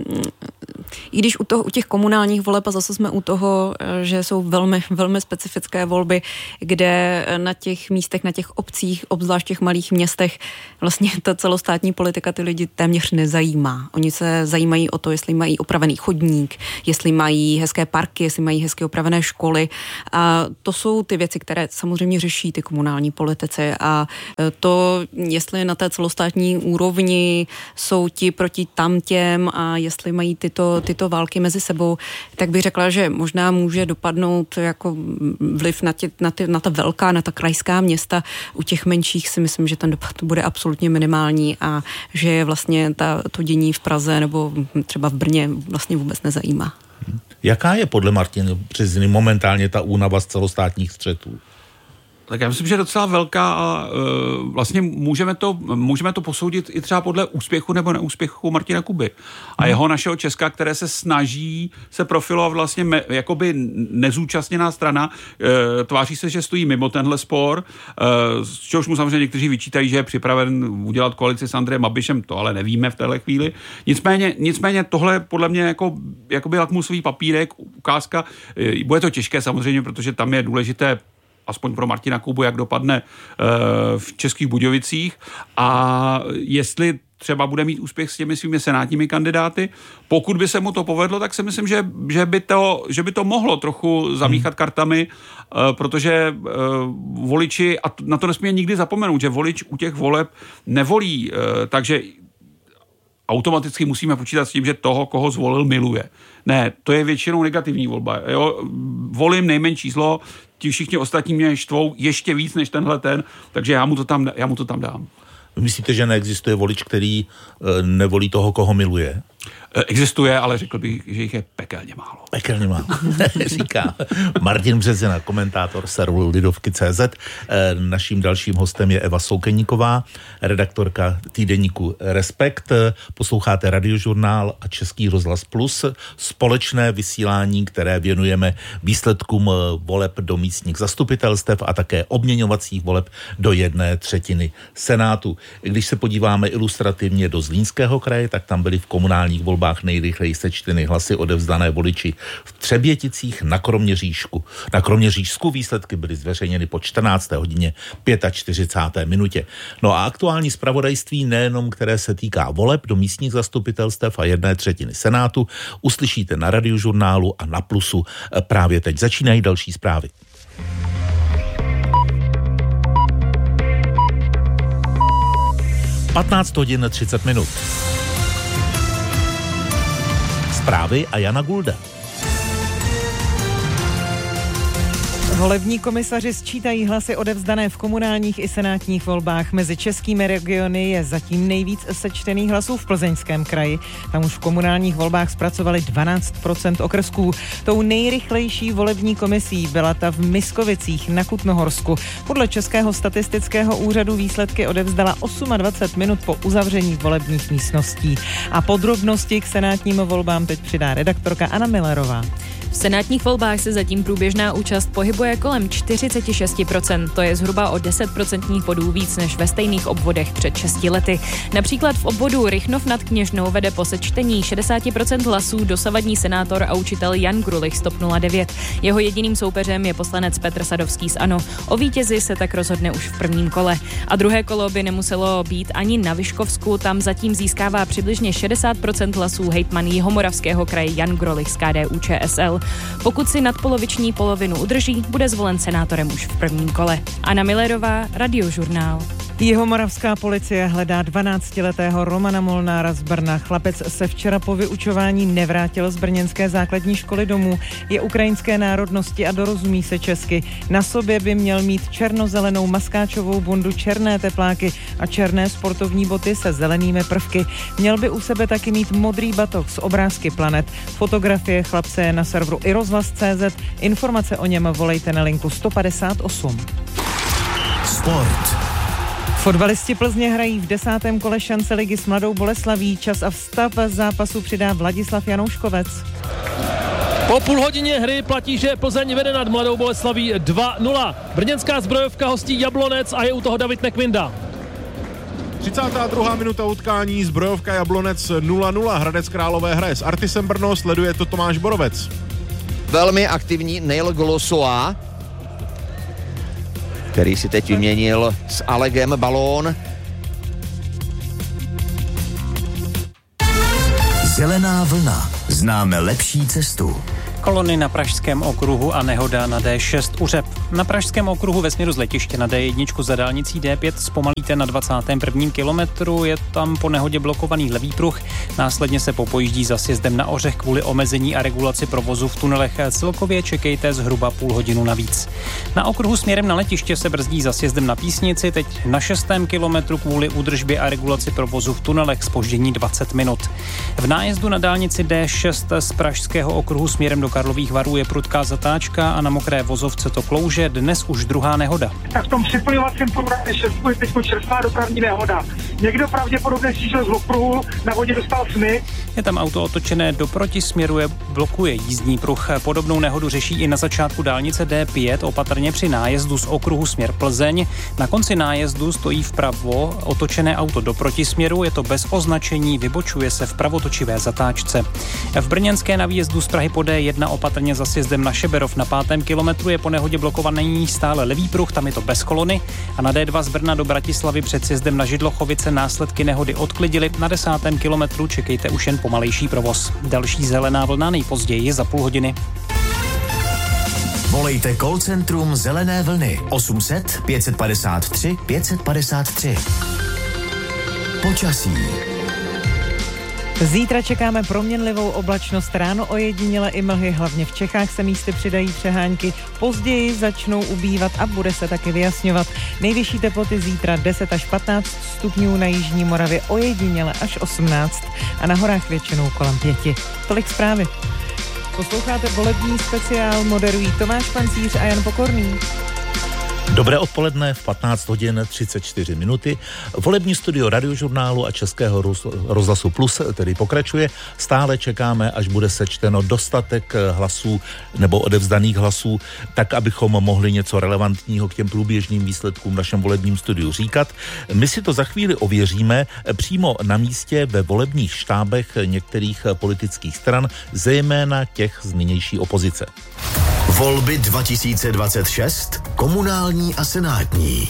i když u těch komunálních voleb, a zase jsme u toho, že jsou velmi, velmi specifické volby, kde na těch místech, na těch obcích, obzvlášť těch malých městech, vlastně ta celostátní politika ty lidi téměř nezajímá. Oni se zajímají o to, jestli mají opravený chodník, jestli mají hezké parky, jestli mají hezky opravené školy. A to jsou ty věci, které samozřejmě řeší ty komunální politici. A to, jestli na té celostátní úrovni jsou ti proti tamtěm a jestli mají tyto války mezi sebou, tak bych řekla, že možná může dopadnout jako vliv na ta velká, na ta krajská města. U těch menších si myslím, že ten dopad bude absolutně minimální a že je vlastně to dění v Praze nebo třeba v Brně vlastně vůbec nezajímá. Jaká je podle Martina Březiny momentálně ta únava z celostátních střetů? Tak já myslím, že je docela velká a vlastně můžeme to posoudit i třeba podle úspěchu nebo neúspěchu Martina Kuby a jeho našeho Česka, které se snaží se profilovat vlastně jakoby nezúčastněná strana, tváří se, že stojí mimo tenhle spor, z čehož mu samozřejmě někteří vyčítají, že je připraven udělat koalici s Andrejem Babišem, to ale nevíme v téhle chvíli. Nicméně tohle podle mě jakoby lakmusový papírek, ukázka, bude to těžké samozřejmě, protože tam je důležité aspoň pro Martina Kubu, jak dopadne v Českých Budějovicích a jestli třeba bude mít úspěch s těmi svými senátními kandidáty. Pokud by se mu to povedlo, tak si myslím, že by to mohlo trochu zamíchat kartami, protože voliči, a na to nesmíme nikdy zapomenout, že volič u těch voleb nevolí, takže automaticky musíme počítat s tím, že toho, koho zvolil, miluje. Ne, to je většinou negativní volba. Jo? Volím nejmenší zlo, ti všichni ostatní mě štvou ještě víc než ten, takže já mu to tam dám. Myslíte, že neexistuje volič, který nevolí toho, koho miluje? Existuje, ale řekl bych, že jich je pekelně málo. Pekelně málo, říká Martin Březina, komentátor serveru Lidovky.cz. Naším dalším hostem je Eva Soukeníková, redaktorka týdeníku Respekt. Posloucháte Radiožurnál a Český rozhlas Plus, společné vysílání, které věnujeme výsledkům voleb do místních zastupitelstev a také obměňovacích voleb do 1/3 Senátu. Když se podíváme ilustrativně do Zlínského kraje, tak tam byly v komunálních volbách nejrychleji sečteny hlasy odevzdané voliči v Třeběticích na Kroměřížsku. Na Kroměřížsku výsledky byly zveřejněny po 14. hodině 45. minutě. No a aktuální zpravodajství, nejenom které se týká voleb do místních zastupitelstev a 1/3 Senátu, uslyšíte na Radiožurnálu a na Plusu právě teď. Začínají další zprávy. Patnáct hodin 30 minut. Zprávy a Jana Gulda. Volební komisaři sčítají hlasy odevzdané v komunálních i senátních volbách. Mezi českými regiony je zatím nejvíc sečtených hlasů v Plzeňském kraji. Tam už v komunálních volbách zpracovali 12% okrsků. Tou nejrychlejší volební komisí byla ta v Miskovicích na Kutnohorsku. Podle Českého statistického úřadu výsledky odevzdala 28 minut po uzavření volebních místností. A podrobnosti k senátním volbám teď přidá redaktorka Anna Millerová. V senátních volbách se zatím průběžná účast pohybuje kolem 46%, to je zhruba o 10% bodů víc než ve stejných obvodech před 6 lety. Například v obvodu Rychnov nad Kněžnou vede po sečtení 60% hlasů dosavadní senátor a učitel Jan Grulich z TOP 09. Jeho jediným soupeřem je poslanec Petr Sadovský z ANO. O vítězi se tak rozhodne už v prvním kole. A druhé kolo by nemuselo být ani na Vyškovsku, tam zatím získává přibližně 60% hlasů hejtman Jihomoravského kraje Jan Grulich z KDU-ČSL. Pokud si nadpoloviční polovinu udrží, bude zvolen senátorem už v prvním kole. Anna Millerová, Radiožurnál. Jihomoravská policie hledá 12letého Romana Molnára z Brna. Chlapec se včera po vyučování nevrátil z brněnské základní školy domů. Je ukrajinské národnosti a dorozumí se česky. Na sobě by měl mít černozelenou maskáčovou bundu, černé tepláky a černé sportovní boty se zelenými prvky. Měl by u sebe taky mít modrý batoh s obrázky planet. Fotografie chlapce je na serveru iRozhlas.cz. Informace o něm volejte na linku 158. Sport. Fotbalisti Plzně hrají v 10. kole šance ligy s Mladou Boleslaví. Čas a vstav zápasu přidá Vladislav Janouškovec. Po půl hodině hry platí, že Plzeň vede nad Mladou Boleslaví 2-0. Brněnská Zbrojovka hostí Jablonec a je u toho David Nekvinda. 32. minuta utkání, Zbrojovka Jablonec 0-0. Hradec Králové hraje s Artisem Brno, sleduje to Tomáš Borovec. Velmi aktivní Neil Glosoa, který si teď vyměnil s Alegem balón. Zelená vlna. Známe lepší cestu. Kolony na Pražském okruhu a nehoda na D6 Uřeb. Na Pražském okruhu ve směru z letiště na D1 za dálnicí D5 zpomalíte na 21. kilometru, je tam po nehodě blokovaný levý pruh, následně se popojíždí za sjezdem na Ořech kvůli omezení a regulaci provozu v tunelech. Celkově čekejte zhruba půl hodinu navíc. Na okruhu směrem na letiště se brzdí za sjezdem na Písnici, teď na 6. kilometru kvůli údržbě a regulaci provozu v tunelech zpoždění 20 minut. V nájezdu na dálnici D6 z Pražského okruhu směrem do Karlových Varů je prudká zatáčka a na mokré vozovce to klouže, dnes už druhá nehoda. Tak v tom připojovacím pruhu je teď čerstvá dopravní nehoda. Někdo pravděpodobně sjížděl z okruhu, na vodě dostal smyk. Je tam auto otočené do protisměru, blokuje jízdní pruh. Podobnou nehodu řeší i na začátku dálnice D5, opatrně při nájezdu z okruhu směr Plzeň. Na konci nájezdu stojí vpravo otočené auto do protisměru, je to bez označení, vybočuje se v pravotočivé zatáčce. V brněnské na výjezdu z Prahy po D1 opatrně za sjezdem na Šeberov na 5. kilometru je po nehodě blokovaný stále levý pruh, tam je to bez kolony, a na D2 z Brna do Bratislavy před sjezdem na Židlochovice následky nehody odklidily, na 10. kilometru čekejte už jen pomalejší provoz. Další zelená vlna nejpozději za půl hodiny. Volejte call centrum Zelené vlny 800 553 553. Počasí. Zítra čekáme proměnlivou oblačnost, ráno ojediněle i mlhy, hlavně v Čechách se místy přidají přehánky, později začnou ubývat a bude se taky vyjasňovat. Nejvyšší teploty zítra 10 až 15 stupňů, na jižní Moravě ojediněle až 18 a na horách většinou kolem 5. Tolik zprávy. Posloucháte volební speciál, moderují Tomáš Pancíř a Jan Pokorný. Dobré odpoledne v 15 hodin 34 minuty. Volební studio Radiožurnálu a Českého rozhlasu Plus tedy pokračuje. Stále čekáme, až bude sečteno dostatek hlasů nebo odevzdaných hlasů, tak abychom mohli něco relevantního k těm průběžným výsledkům v našem volebním studiu říkat. My si to za chvíli ověříme přímo na místě ve volebních štábech některých politických stran, zejména těch z nynější opozice. Volby 2026, komunální a senátní.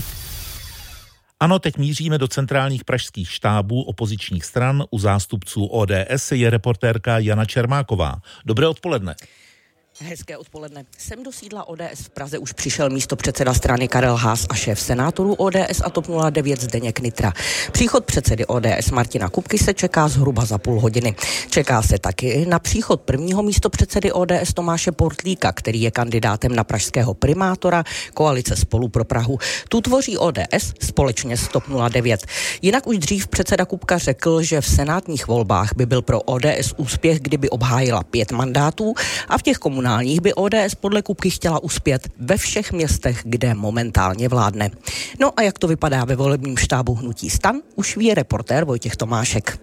Ano, teď míříme do centrálních pražských štábů opozičních stran. U zástupců ODS je reportérka Jana Čermáková. Dobré odpoledne. Hezké odpoledne. Sem do sídla ODS v Praze už přišel místopředseda strany Karel Haas a šéf senátorů ODS a TOP 09 Zdeněk Nytra. Příchod předsedy ODS Martina Kupky se čeká zhruba za půl hodiny. Čeká se taky na příchod prvního místopředsedy ODS Tomáše Portlíka, který je kandidátem na pražského primátora koalice Spolu pro Prahu. Tu tvoří ODS společně s TOP 09. Jinak už dřív předseda Kupka řekl, že v senátních volbách by byl pro ODS úspěch, kdyby obhájila 5 mandátů a v těch komunálních by ODS podle Kupky chtěla uspět ve všech městech, kde momentálně vládne. No a jak to vypadá ve volebním štábu hnutí STAN, už ví reportér Vojtěch Tomášek.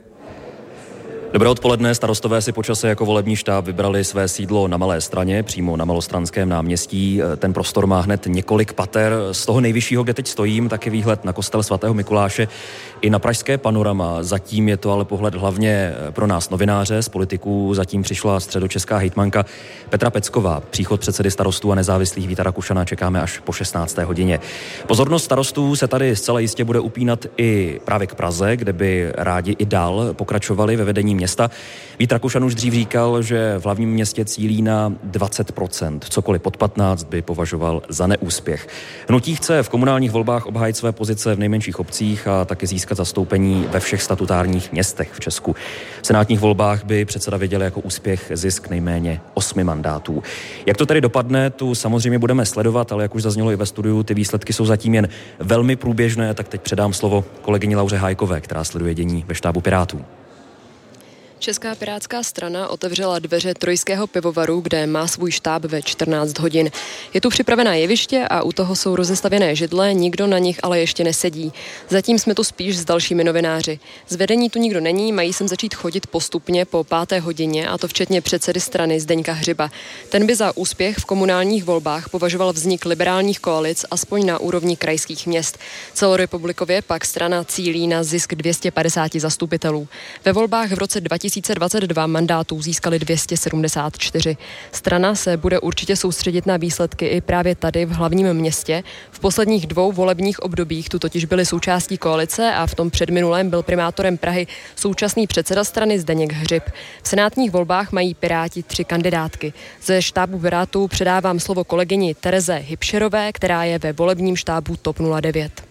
Dobré odpoledne, starostové si po čase jako volební štáb vybrali své sídlo na Malé Straně, přímo na Malostranském náměstí. Ten prostor má hned několik pater. Z toho nejvyššího, kde teď stojím, taky výhled na kostel svatého Mikuláše i na pražské panorama. Zatím je to ale pohled hlavně pro nás novináře. Z politiků zatím přišla středočeská hejtmanka Petra Pecková. Příchod předsedy starostů a nezávislých Víta Rakušana čekáme až po 16. hodině. Pozornost starostů se tady zcela jistě bude upínat i právě k Praze, kde by rádi i dál pokračovali ve vedení města. Vít Rakušan už dřív říkal, že v hlavním městě cílí na 20%. Cokoliv pod 15 by považoval za neúspěch. Hnutí chce v komunálních volbách obhájit své pozice v nejmenších obcích a taky získat zastoupení ve všech statutárních městech v Česku. V senátních volbách by předseda viděl jako úspěch zisk nejméně 8 mandátů. Jak to tedy dopadne, tu samozřejmě budeme sledovat, ale jak už zaznělo i ve studiu, ty výsledky jsou zatím jen velmi průběžné, tak teď předám slovo kolegyni Lauře Hájkové, která sleduje dění ve štábu Pirátů. Česká pirátská strana otevřela dveře trojského pivovaru, kde má svůj štáb ve 14 hodin. Je tu připravená jeviště a u toho jsou rozestavěné židle, nikdo na nich ale ještě nesedí. Zatím jsme tu spíš s dalšími novináři. Z vedení tu nikdo není, mají sem začít chodit postupně po 5. hodině, a to včetně předsedy strany Zdeňka Hřiba. Ten by za úspěch v komunálních volbách považoval vznik liberálních koalic aspoň na úrovni krajských měst. Celorepublikově pak strana cílí na zisk 250 zastupitelů. Ve volbách v roce 2022 mandátů získali 274. Strana se bude určitě soustředit na výsledky i právě tady v hlavním městě. V posledních 2 volebních obdobích tu totiž byly součástí koalice a v tom předminulém byl primátorem Prahy současný předseda strany Zdeněk Hřib. V senátních volbách mají Piráti 3 kandidátky. Ze štábu Pirátů předávám slovo kolegyni Tereze Hybšerové, která je ve volebním štábu TOP 09.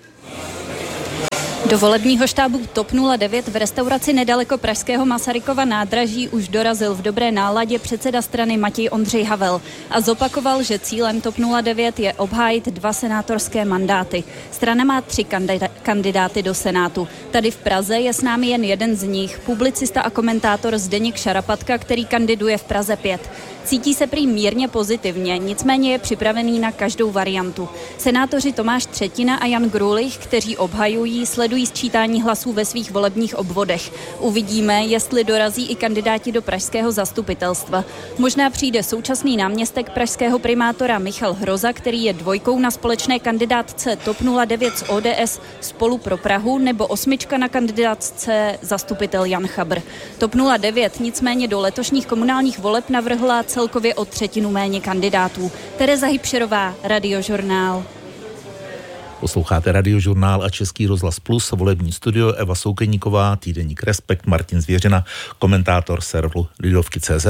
Do volebního štábu TOP 09 v restauraci nedaleko pražského Masarykova nádraží už dorazil v dobré náladě předseda strany Matěj Ondřej Havel a zopakoval, že cílem TOP 09 je obhájit 2 senátorské mandáty. Strana má 3 kandidáty do Senátu. Tady v Praze je s námi jen jeden z nich, publicista a komentátor Zdeněk Šarapatka, který kandiduje v Praze 5. Cítí se prý mírně pozitivně, nicméně je připravený na každou variantu. Senátoři Tomáš Třetina a Jan Grulich, kteří obhajují, sledují sčítání hlasů ve svých volebních obvodech. Uvidíme, jestli dorazí i kandidáti do pražského zastupitelstva. Možná přijde současný náměstek pražského primátora Michal Hroza, který je 2 na společné kandidátce TOP 09 z ODS Spolu pro Prahu, nebo 8 na kandidátce zastupitel Jan Chabr. TOP 09 nicméně do letošních komunálních voleb navrhla celkově o 1/3 méně kandidátů. Tereza Hybšerová, Radiožurnál. Posloucháte Radiožurnál a Český rozhlas Plus, volební studio, Eva Soukeníková, týdeník Respekt, Martin Zvěřina, komentátor serveru Lidovky.cz.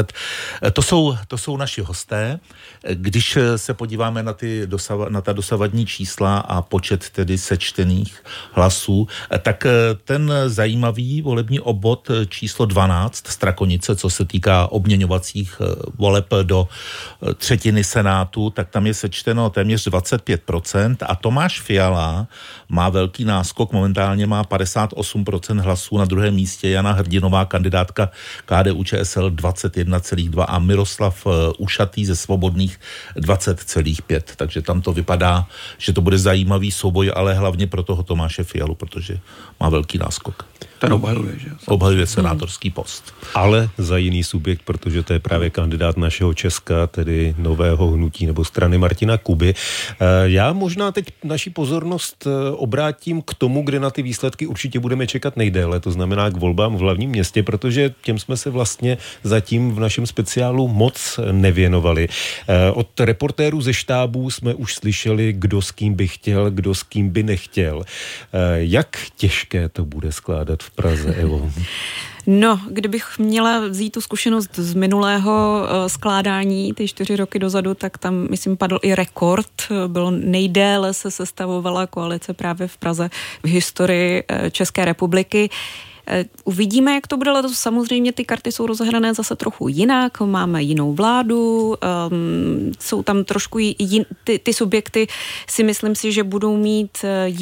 To jsou naši hosté. Když se podíváme na ta dosavadní čísla a počet tedy sečtených hlasů, tak ten zajímavý volební obvod číslo 12 Strakonice, co se týká obměňovacích voleb do 1/3 Senátu, tak tam je sečteno téměř 25% a Tomáš Fiala má velký náskok, momentálně má 58% hlasů, na druhém místě Jana Hrdinová, kandidátka KDU-ČSL 21,2 a Miroslav Ušatý ze Svobodných 20,5. Takže tam to vypadá, že to bude zajímavý souboj, ale hlavně pro toho Tomáše Fialu, protože má velký náskok. Ten obhajuje, že? Obhajuje senátorský post. Ale za jiný subjekt, protože to je právě kandidát našeho Česka, tedy nového hnutí nebo strany Martina Kuby. Já možná teď naši pozornost obrátím k tomu, kde na ty výsledky určitě budeme čekat nejdéle, to znamená k volbám v hlavním městě, protože těm jsme se vlastně zatím v našem speciálu moc nevěnovali. Od reportérů ze štábů jsme už slyšeli, kdo s kým by chtěl, kdo s kým by nechtěl. Jak těžké to bude skládat v Praze, Evo? No, kdybych měla vzít tu zkušenost z minulého skládání, ty 4 roky dozadu, tak tam, myslím, padl i rekord. Bylo nejdéle se sestavovala koalice právě v Praze v historii České republiky. Uvidíme, jak to bude letos. Samozřejmě ty karty jsou rozehrané zase trochu jinak. Máme jinou vládu, jsou tam trošku ty subjekty, si myslím si, že budou mít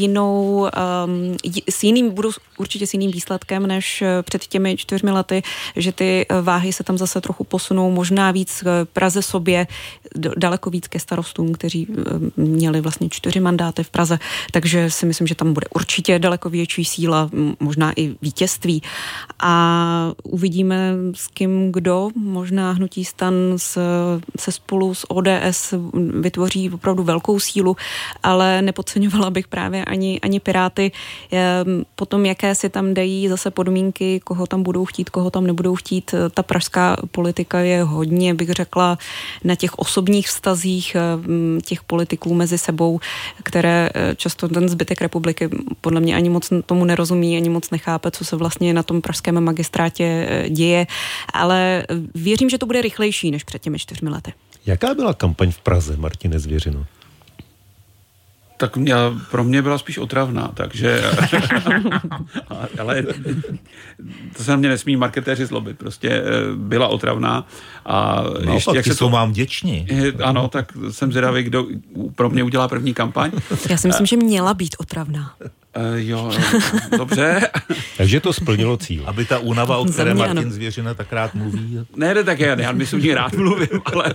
budou určitě s jiným výsledkem než před těmi 4 lety, že ty váhy se tam zase trochu posunou, možná víc Praze sobě, daleko víc ke starostům, kteří měli vlastně 4 mandáty v Praze, takže si myslím, že tam bude určitě daleko větší síla, možná i vítězství. A uvidíme s kým kdo, možná hnutí STAN se spolu s ODS vytvoří opravdu velkou sílu, ale nepodceňovala bych právě ani Piráty. Potom, jaké si tam dají zase podmínky, koho tam budou chtít, koho tam nebudou chtít. Ta pražská politika je hodně, bych řekla, na těch osobních vztazích těch politiků mezi sebou, které často ten zbytek republiky podle mě ani moc tomu nerozumí, ani moc nechápe, co se vlastně na tom pražském magistrátě děje, ale věřím, že to bude rychlejší než před těmi 4 lety. Jaká byla kampaň v Praze, Martine Zvěřino? Tak pro mě byla spíš otravná, takže... ale to se na mě nesmí marketéři zlobit, prostě byla otravná. A no, ještě, jak se jsou vám vděční. Ano, tak jsem zvědavý, kdo pro mě udělá první kampaň. Já si myslím, že měla být otravná. Jo, dobře. Takže to splnilo cíl. Aby ta únava, o které Martin Zvěřina tak rád mluví. Ne, tak já myslím, že rád mluvím, ale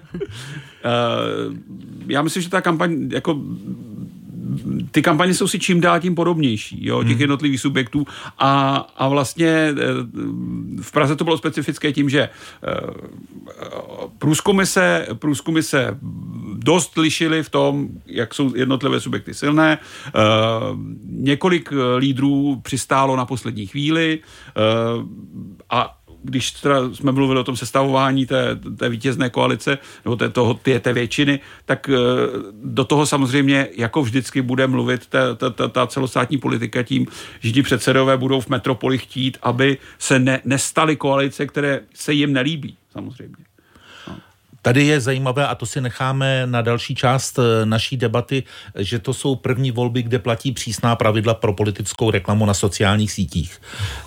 já myslím, že ta kampaň, jako ty kampaně jsou si čím dál tím podobnější, jo, těch jednotlivých subjektů a vlastně v Praze to bylo specifické tím, že průzkumy se dost lišily v tom, jak jsou jednotlivé subjekty silné. Několik lídrů přistálo na poslední chvíli a když jsme mluvili o tom sestavování té vítězné koalice, nebo té většiny, tak do toho samozřejmě jako vždycky bude mluvit ta celostátní politika tím, že ti předsedové budou v metropoli chtít, aby se nestaly koalice, které se jim nelíbí, samozřejmě. Tady je zajímavé, a to si necháme na další část naší debaty, že to jsou první volby, kde platí přísná pravidla pro politickou reklamu na sociálních sítích.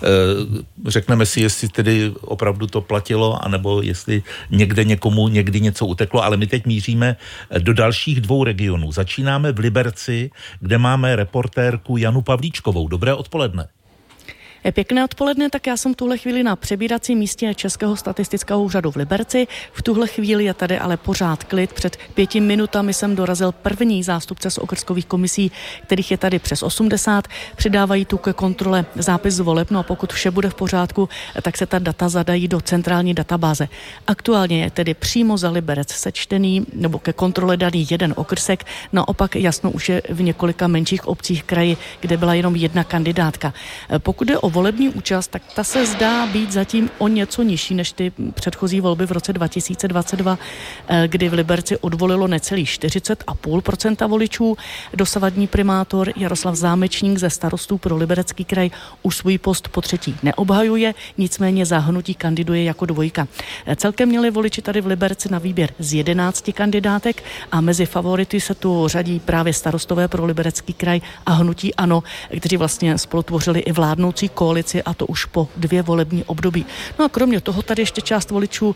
Řekneme si, jestli tedy opravdu to platilo, anebo jestli někde někomu někdy něco uteklo, ale my teď míříme do dalších 2 regionů. Začínáme v Liberci, kde máme reportérku Janu Pavlíčkovou. Dobré odpoledne. Pěkné odpoledne, tak já jsem v tuhle chvíli na přebíracím místě Českého statistického úřadu v Liberci. V tuhle chvíli je tady ale pořád klid. Před 5 minutami jsem dorazil první zástupce z okrskových komisí, kterých je tady přes 80. Přidávají tu ke kontrole zápis z voleb, no a pokud vše bude v pořádku, tak se ta data zadají do centrální databáze. Aktuálně je tedy přímo za Liberec sečtený nebo ke kontrole daný jeden okrsek, naopak jasno už je v několika menších obcích kraji, kde byla jenom jedna kandidátka. Pokud je o volební účast, tak ta se zdá být zatím o něco nižší než ty předchozí volby v roce 2022, kdy v Liberci odvolilo necelých 40,5% voličů. Dosavadní primátor Jaroslav Zámečník ze Starostů pro Liberecký kraj už svůj post po třetí neobhajuje, nicméně za hnutí kandiduje jako dvojka. Celkem měli voliči tady v Liberci na výběr z 11 kandidátek a mezi favority se tu řadí právě Starostové pro Liberecký kraj a hnutí ANO, kteří vlastně spolutvořili i vládnoucí koalici, a to už po 2 volební období. No a kromě toho tady ještě část voličů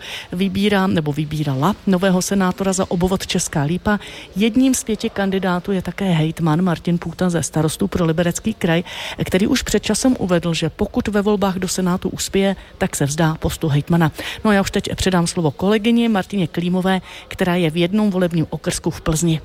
vybírala nového senátora za obvod Česká Lípa. Jedním z 5 kandidátů je také hejtman Martin Půta ze Starostů pro Liberecký kraj, který už před časem uvedl, že pokud ve volbách do Senátu uspěje, tak se vzdá postu hejtmana. No a já už teď předám slovo kolegyni Martině Klímové, která je v jednom volebním okrsku v Plzni.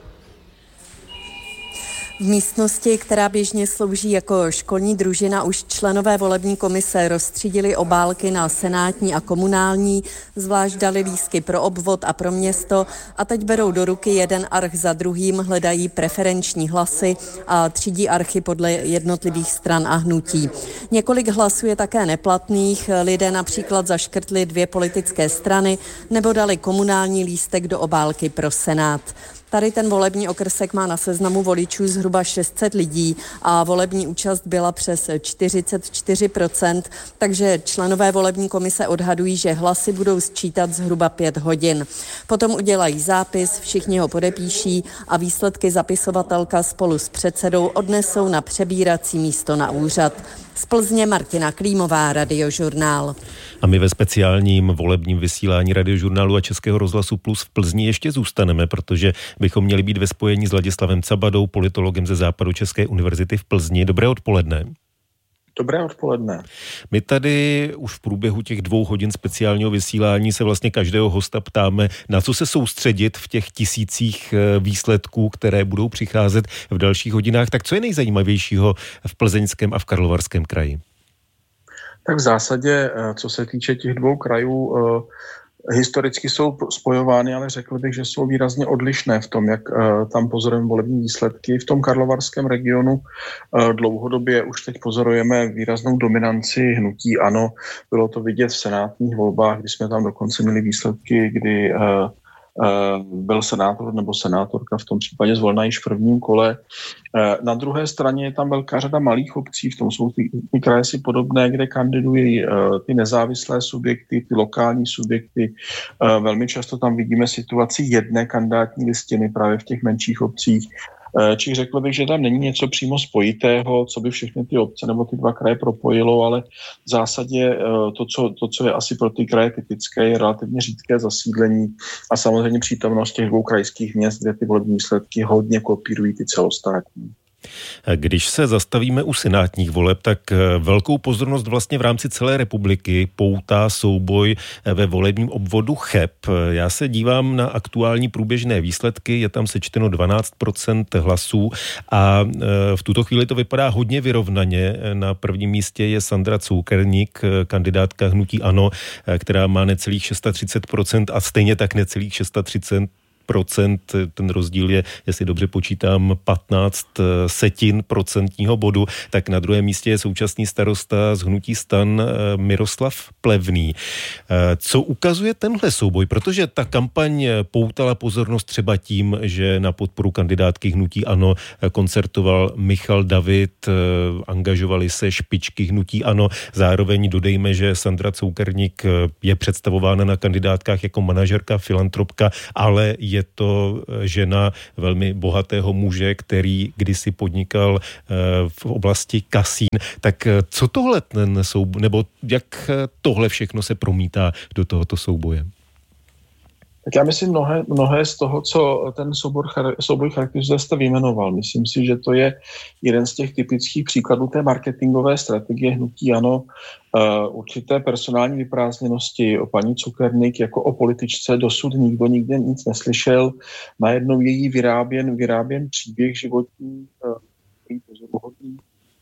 V místnosti, která běžně slouží jako školní družina, už členové volební komise rozstřídili obálky na senátní a komunální, zvlášť dali lístky pro obvod a pro město a teď berou do ruky jeden arch za druhým, hledají preferenční hlasy a třídí archy podle jednotlivých stran a hnutí. Několik hlasů je také neplatných, lidé například zaškrtli 2 politické strany nebo dali komunální lístek do obálky pro Senát. Tady ten volební okrsek má na seznamu voličů zhruba 600 lidí a volební účast byla přes 44%, takže členové volební komise odhadují, že hlasy budou sčítat zhruba 5 hodin. Potom udělají zápis, všichni ho podepíší a výsledky zapisovatelka spolu s předsedou odnesou na přebírací místo na úřad. Z Plzně Martina Klímová, Radiožurnál. A my ve speciálním volebním vysílání Radiožurnálu a Českého rozhlasu Plus v Plzni ještě zůstaneme, protože bychom měli být ve spojení s Ladislavem Cabadou, politologem ze Západočeské univerzity v Plzni. Dobré odpoledne. Dobré odpoledne. My tady už v průběhu těch 2 hodin speciálního vysílání se vlastně každého hosta ptáme, na co se soustředit v těch tisících výsledků, které budou přicházet v dalších hodinách. Tak co je nejzajímavějšího v Plzeňském a v Karlovarském kraji? Tak v zásadě, co se týče těch 2 krajů, historicky jsou spojovány, ale řekl bych, že jsou výrazně odlišné v tom, jak tam pozorujeme volební výsledky. V tom karlovarském regionu dlouhodobě už teď pozorujeme výraznou dominanci hnutí ANO. Bylo to vidět v senátních volbách, kdy jsme tam dokonce měli výsledky, kdy byl senátor nebo senátorka v tom případě zvolena již v prvním kole. Na druhé straně je tam velká řada malých obcí, v tom jsou ty kraje si podobné, kde kandidují ty nezávislé subjekty, ty lokální subjekty. Velmi často tam vidíme situaci jedné kandidátní listiny právě v těch menších obcích. Či řekl bych, že tam není něco přímo spojitého, co by všechny ty obce nebo ty dva kraje propojilo, ale v zásadě to, co je asi pro ty kraje typické, je relativně řídké zasídlení a samozřejmě přítomnost těch dvou krajských měst, kde ty volební výsledky hodně kopírují ty celostátní. Když se zastavíme u senátních voleb, tak velkou pozornost vlastně v rámci celé republiky poutá souboj ve volebním obvodu Cheb. Já se dívám na aktuální průběžné výsledky, je tam sečteno 12% hlasů a v tuto chvíli to vypadá hodně vyrovnaně. Na prvním místě je Sandra Coukerník, kandidátka hnutí ANO, která má necelých 630% a stejně tak necelých 630%. Ten rozdíl je, jestli dobře počítám, 15% bodu, tak na druhém místě je současný starosta z hnutí STAN Miroslav Plevný. Co ukazuje tenhle souboj? Protože ta kampaň poutala pozornost třeba tím, že na podporu kandidátky hnutí ANO koncertoval Michal David, angažovali se špičky hnutí ANO, zároveň dodejme, že Sandra Coukerník je představována na kandidátkách jako manažerka, filantropka, ale je to žena velmi bohatého muže, který kdysi podnikal v oblasti kasín. Tak co tohle nebo jak tohle všechno se promítá do tohoto souboje? Tak já myslím mnohé z toho, co ten souboj charakterizuje, jste vyjmenoval. Myslím si, že to je jeden z těch typických příkladů té marketingové strategie hnutí ANO, určité personální vyprázdněnosti. O paní Coukerník jako o političce dosud nikdo nikde nic neslyšel. Najednou je jí vyráběn příběh životní, který pozoruhodný.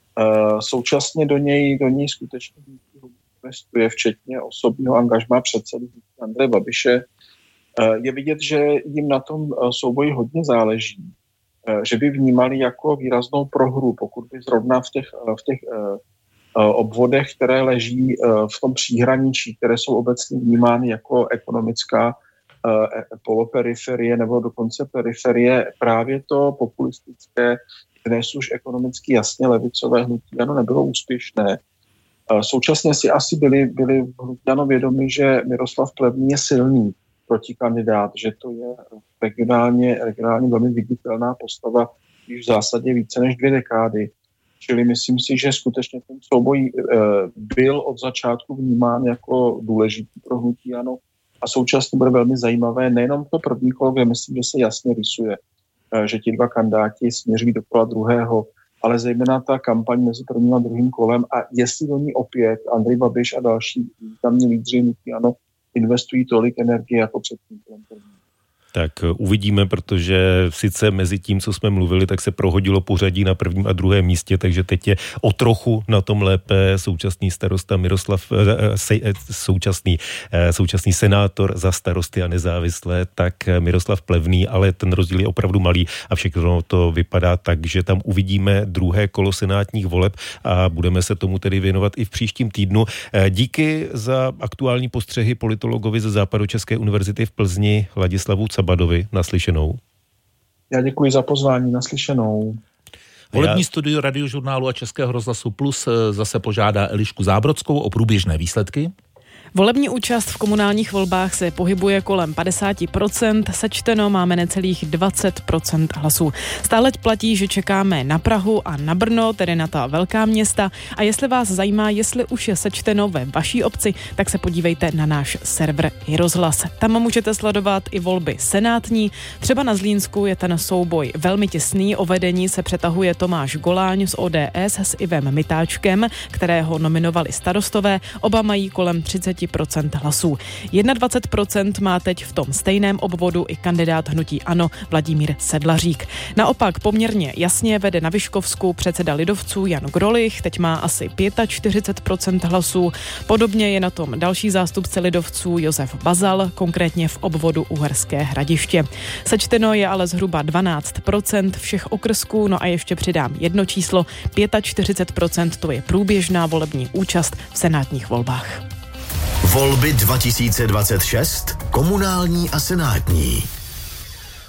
Současně do něj skutečně investuje, včetně osobního angažmá předsedy Andreje Babiše. Je vidět, že jim na tom souboji hodně záleží, že by vnímali jako výraznou prohru, pokud by zrovna v těch obvodech, které leží v tom příhraničí, které jsou obecně vnímány jako ekonomická poloperiferie nebo dokonce periferie, právě to populistické, dnes už ekonomicky jasně levicové hnutí ANO nebylo úspěšné. Současně si asi byli v hnutí ANO vědomi, že Miroslav Plevný je silný protikandidát, že to je regionálně velmi viditelná postava již v zásadě více než 2 dekády. Čili myslím si, že skutečně ten souboj byl od začátku vnímán jako důležitý pro hnutí ANO a současně bude velmi zajímavé nejenom to první kolo, kde myslím, že se jasně rysuje, že ti dva kandidáti směřují do kola druhého, ale zejména ta kampaň mezi prvním a druhým kolem a jestli do ní opět Andrej Babiš a další tamní lídři hnutí ANO investují tolik energie jako před tím prvním. Tak uvidíme, protože sice mezi tím, co jsme mluvili, tak se prohodilo pořadí na prvním a druhém místě, takže teď je o trochu na tom lépe současný starosta současný senátor za Starosty a nezávislé, tak Miroslav Plevný, ale ten rozdíl je opravdu malý a všechno to vypadá tak, že tam uvidíme druhé kolo senátních voleb a budeme se tomu tedy věnovat i v příštím týdnu. Díky za aktuální postřehy politologovi ze Západočeské univerzity v Plzni Ladislavu Cabadovi. Naslyšenou. Já děkuji za pozvání. Naslyšenou. Volební studio Radiožurnálu a Českého rozhlasu Plus zase požádá Elišku Zábrodskou o průběžné výsledky. Volební účast v komunálních volbách se pohybuje kolem 50%, sečteno máme necelých 20% hlasů. Stále platí, že čekáme na Prahu a na Brno, tedy na ta velká města. A jestli vás zajímá, jestli už je sečteno ve vaší obci, tak se podívejte na náš server iRozhlas. Tam můžete sledovat i volby senátní. Třeba na Zlínsku je ten souboj velmi těsný. O vedení se přetahuje Tomáš Goláň z ODS s Ivem Mitáčkem, kterého nominovali starostové. Oba mají kolem 30% hlasů. 21% má teď v tom stejném obvodu i kandidát hnutí ANO Vladimír Sedlařík. Naopak poměrně jasně vede na Vyškovsku předseda lidovců Jan Grolich, teď má asi 45% hlasů. Podobně je na tom další zástupce lidovců Josef Bazal, konkrétně v obvodu Uherské Hradiště. Sečteno je ale zhruba 12% všech okrsků, no a ještě přidám jedno číslo, 45% to je průběžná volební účast v senátních volbách. Volby 2026, komunální a senátní.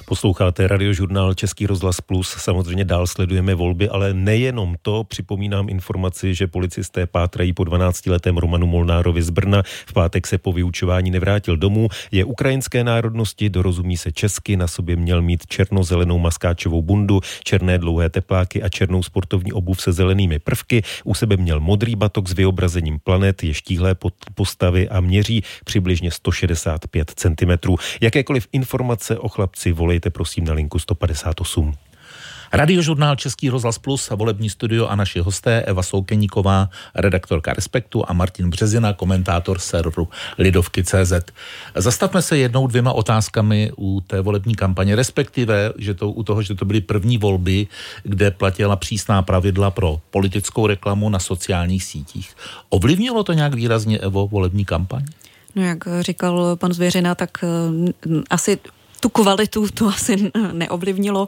Posloucháte Radiožurnál Český rozhlas Plus, samozřejmě dál sledujeme volby, ale nejenom to, připomínám informaci, že policisté pátrají po 12letém Romanu Molnárovi z Brna. V pátek se po vyučování nevrátil domů, je ukrajinské národnosti, dorozumí se česky, na sobě měl mít černozelenou maskáčovou bundu, černé dlouhé tepláky a černou sportovní obuv se zelenými prvky, u sebe měl modrý batok s vyobrazením planet, je štíhlé postavy a měří přibližně 165 cm. Jakékoliv informace o chlapci volejte prosím na linku 158. Radiožurnál Český rozhlas Plus a volební studio a naši hosté Eva Soukeníková, redaktorka Respektu, a Martin Březina, komentátor serveru Lidovky.cz. Zastavme se jednou, dvěma otázkami u té volební kampaně, respektive že to byly první volby, kde platila přísná pravidla pro politickou reklamu na sociálních sítích. Ovlivnilo to nějak výrazně, Evo, volební kampaň? No, jak říkal pan Zvěřina, tak asi tu kvalitu to asi neovlivnilo.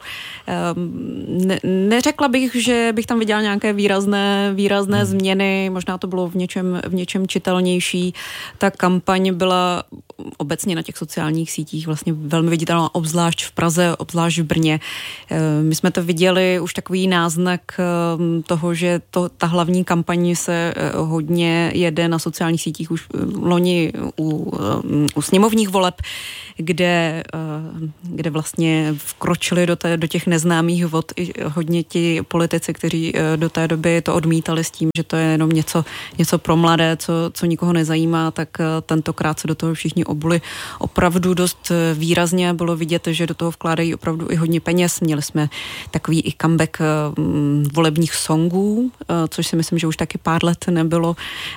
Neřekla bych, že bych tam viděla nějaké výrazné změny, možná to bylo v něčem čitelnější. Ta kampaň byla obecně na těch sociálních sítích vlastně velmi viditelná, obzvlášť v Praze, obzvlášť v Brně. My jsme to viděli už takový náznak toho, že ta hlavní kampaň se hodně jede na sociálních sítích už loni u sněmovních voleb, kde vlastně vkročili do těch neznámých vod i hodně ti politici, kteří do té doby to odmítali s tím, že to je jenom něco pro mladé, co nikoho nezajímá, tak tentokrát se do toho všichni obuli opravdu dost výrazně. Bylo vidět, že do toho vkládají opravdu i hodně peněz. Měli jsme takový i comeback volebních songů, což si myslím, že už taky pár let nebylo,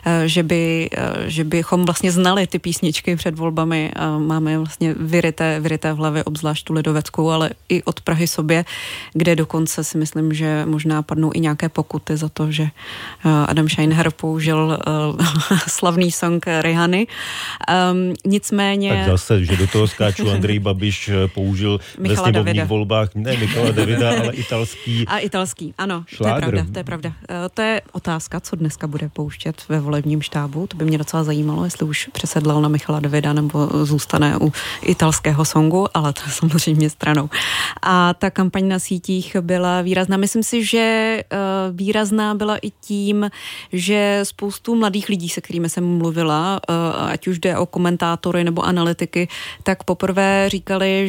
že bychom vlastně znali ty písničky před volbami a máme vlastně vyryté v hlavě, obzvlášť tu lidoveckou, ale i od Prahy sobě, kde dokonce si myslím, že možná padnou i nějaké pokuty za to, že Adam Scheinher použil slavný song Rihany. Nicméně... Tak zase, že do toho skáču Andrej Babiš použil ve sněmovních volbách, ne Michala Davida, ale italský. A italský, ano, šládr. to je pravda. To je otázka, co dneska bude pouštět ve volebním štábu. To by mě docela zajímalo, jestli už přesedlal na Michala Davida nebo zůstane u italského songu, ale to je samozřejmě stranou. A ta kampaň na sítích byla výrazná. Myslím si, že výrazná byla i tím, že spoustu mladých lidí, se kterými jsem mluvila, ať už jde o komentátory nebo analytiky, tak poprvé říkali,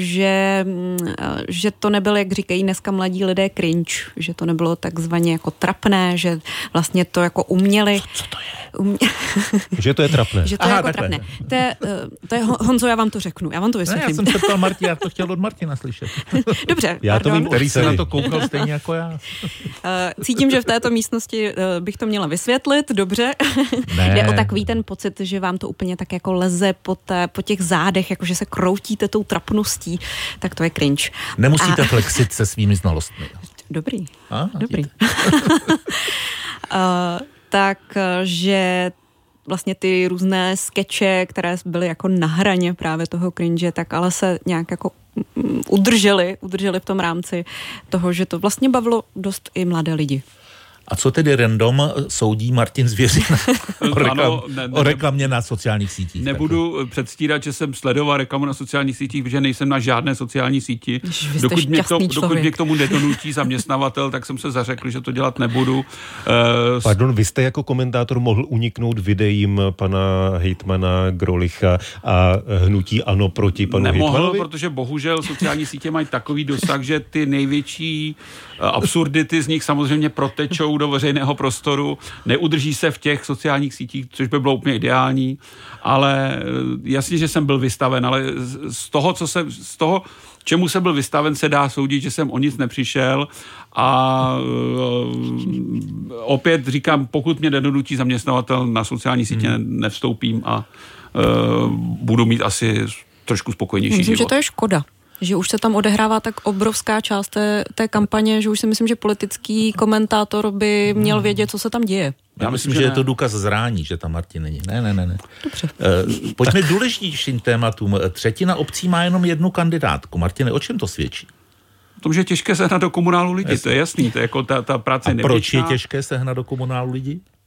že to nebylo, jak říkají dneska mladí lidé, cringe, že to nebylo takzvaně jako trapné, že vlastně to jako uměli. Co to je? Že to je trapné. Že to je jako trapné. To je, Honzo, já vám to řeknu, já vám to vysvětlím. Ne, já jsem se ptal Martina, já to chtěl od Martina slyšet. Dobře, já to vím, který se na to koukal stejně jako já. Cítím, že v této místnosti bych to měla vysvětlit, dobře. Jde o takový ten pocit, že vám to úplně tak jako leze po těch zádech, jako že se kroutíte tou trapností, tak to je cringe. Nemusíte flexit se svými znalostmi. Dobrý. Takže vlastně ty různé skeče, které byly jako na hraně právě toho cringe, tak ale se nějak jako udrželi v tom rámci toho, že to vlastně bavilo dost i mladé lidi. A co tedy random soudí Martin Zvěřina o reklamě na sociálních sítích? Nebudu předstírat, že jsem sledoval reklamu na sociálních sítích, protože nejsem na žádné sociální síti. Dokud mě k tomu nedonutí zaměstnavatel, tak jsem se zařekl, že to dělat nebudu. Pardon, vy jste jako komentátor mohl uniknout videím pana hejtmana Grolicha a hnutí ANO proti panu hejtmanovi? Nemohl, protože bohužel sociální sítě mají takový dosah, že ty největší absurdity z nich samozřejmě protečou do veřejného prostoru, neudrží se v těch sociálních sítích, což by bylo úplně ideální, ale jasně, že jsem byl vystaven, ale z toho, čemu jsem byl vystaven, se dá soudit, že jsem o nic nepřišel a opět říkám, pokud mě nedonutí zaměstnavatel, na sociální sítě nevstoupím a budu mít asi trošku spokojnější život. Že to je škoda. Že už se tam odehrává tak obrovská část té kampaně, že už si myslím, že politický komentátor by měl vědět, co se tam děje. Já myslím, že je to důkaz zrání, že tam Martin není. Ne. Dobře. Pojďme k důležitějším tématům. Třetina obcí má jenom jednu kandidátku. Martine, o čem to svědčí? O tom, že je těžké sehnat do komunálu lidi, to je jasný, to je jako ta práce je nevděčná. Proč je těžké sehnat do komunálu lidi?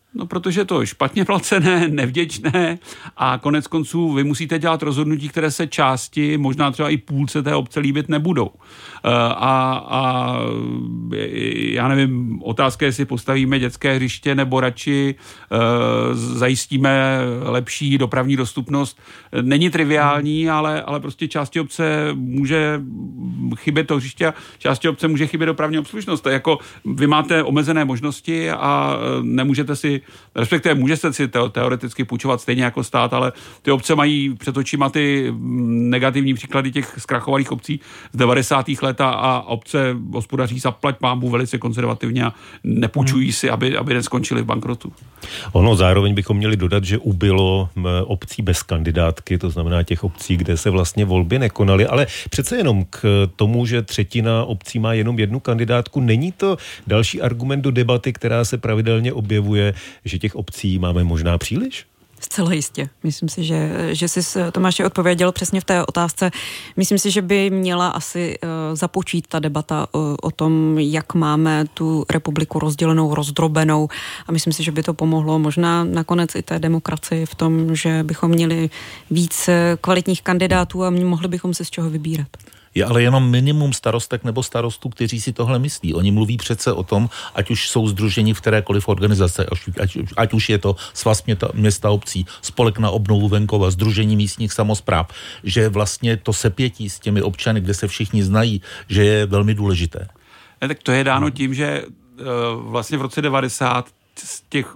No, protože to je špatně placené, nevděčné a konec konců vy musíte dělat rozhodnutí, které se části, možná třeba i půlce té obce líbit nebudou. A já nevím, otázka, jestli postavíme dětské hřiště nebo radši zajistíme lepší dopravní dostupnost. Není triviální, ale prostě části obce může chybět to hřiště, části obce může chybět dopravní obslužnost. Jako vy máte omezené možnosti a nemůžete si, respektive můžete si teoreticky půjčovat stejně jako stát, ale ty obce mají před očima ty negativní příklady těch zkrachovaných obcí z 90. let a obce hospodaří zaplať pánbůh velice konzervativně a nepůjčují si, aby neskončili v bankrotu. Ono zároveň bychom měli dodat, že ubylo obcí bez kandidátky, to znamená těch obcí, kde se vlastně volby nekonaly, ale přece jenom k tomu, že třetina obcí má jenom jednu kandidátku, není to další argument do debaty, která se pravidelně objevuje, že těch obcí máme možná příliš? Zcela jistě. Myslím si, že jsi Tomáši odpověděl přesně v té otázce. Myslím si, že by měla asi započít ta debata o tom, jak máme tu republiku rozdělenou, rozdrobenou a myslím si, že by to pomohlo možná nakonec i té demokracii v tom, že bychom měli víc kvalitních kandidátů a mohli bychom se z čeho vybírat. Je ale jenom minimum starostek nebo starostů, kteří si tohle myslí. Oni mluví přece o tom, ať už jsou sdruženi v kterékoliv organizace, ať už je to Svaz města obcí, Spolek na obnovu venkova, Sdružení místních samospráv, že vlastně to sepětí s těmi občany, kde se všichni znají, že je velmi důležité. Tak to je dáno tím, že vlastně v roce 90 z těch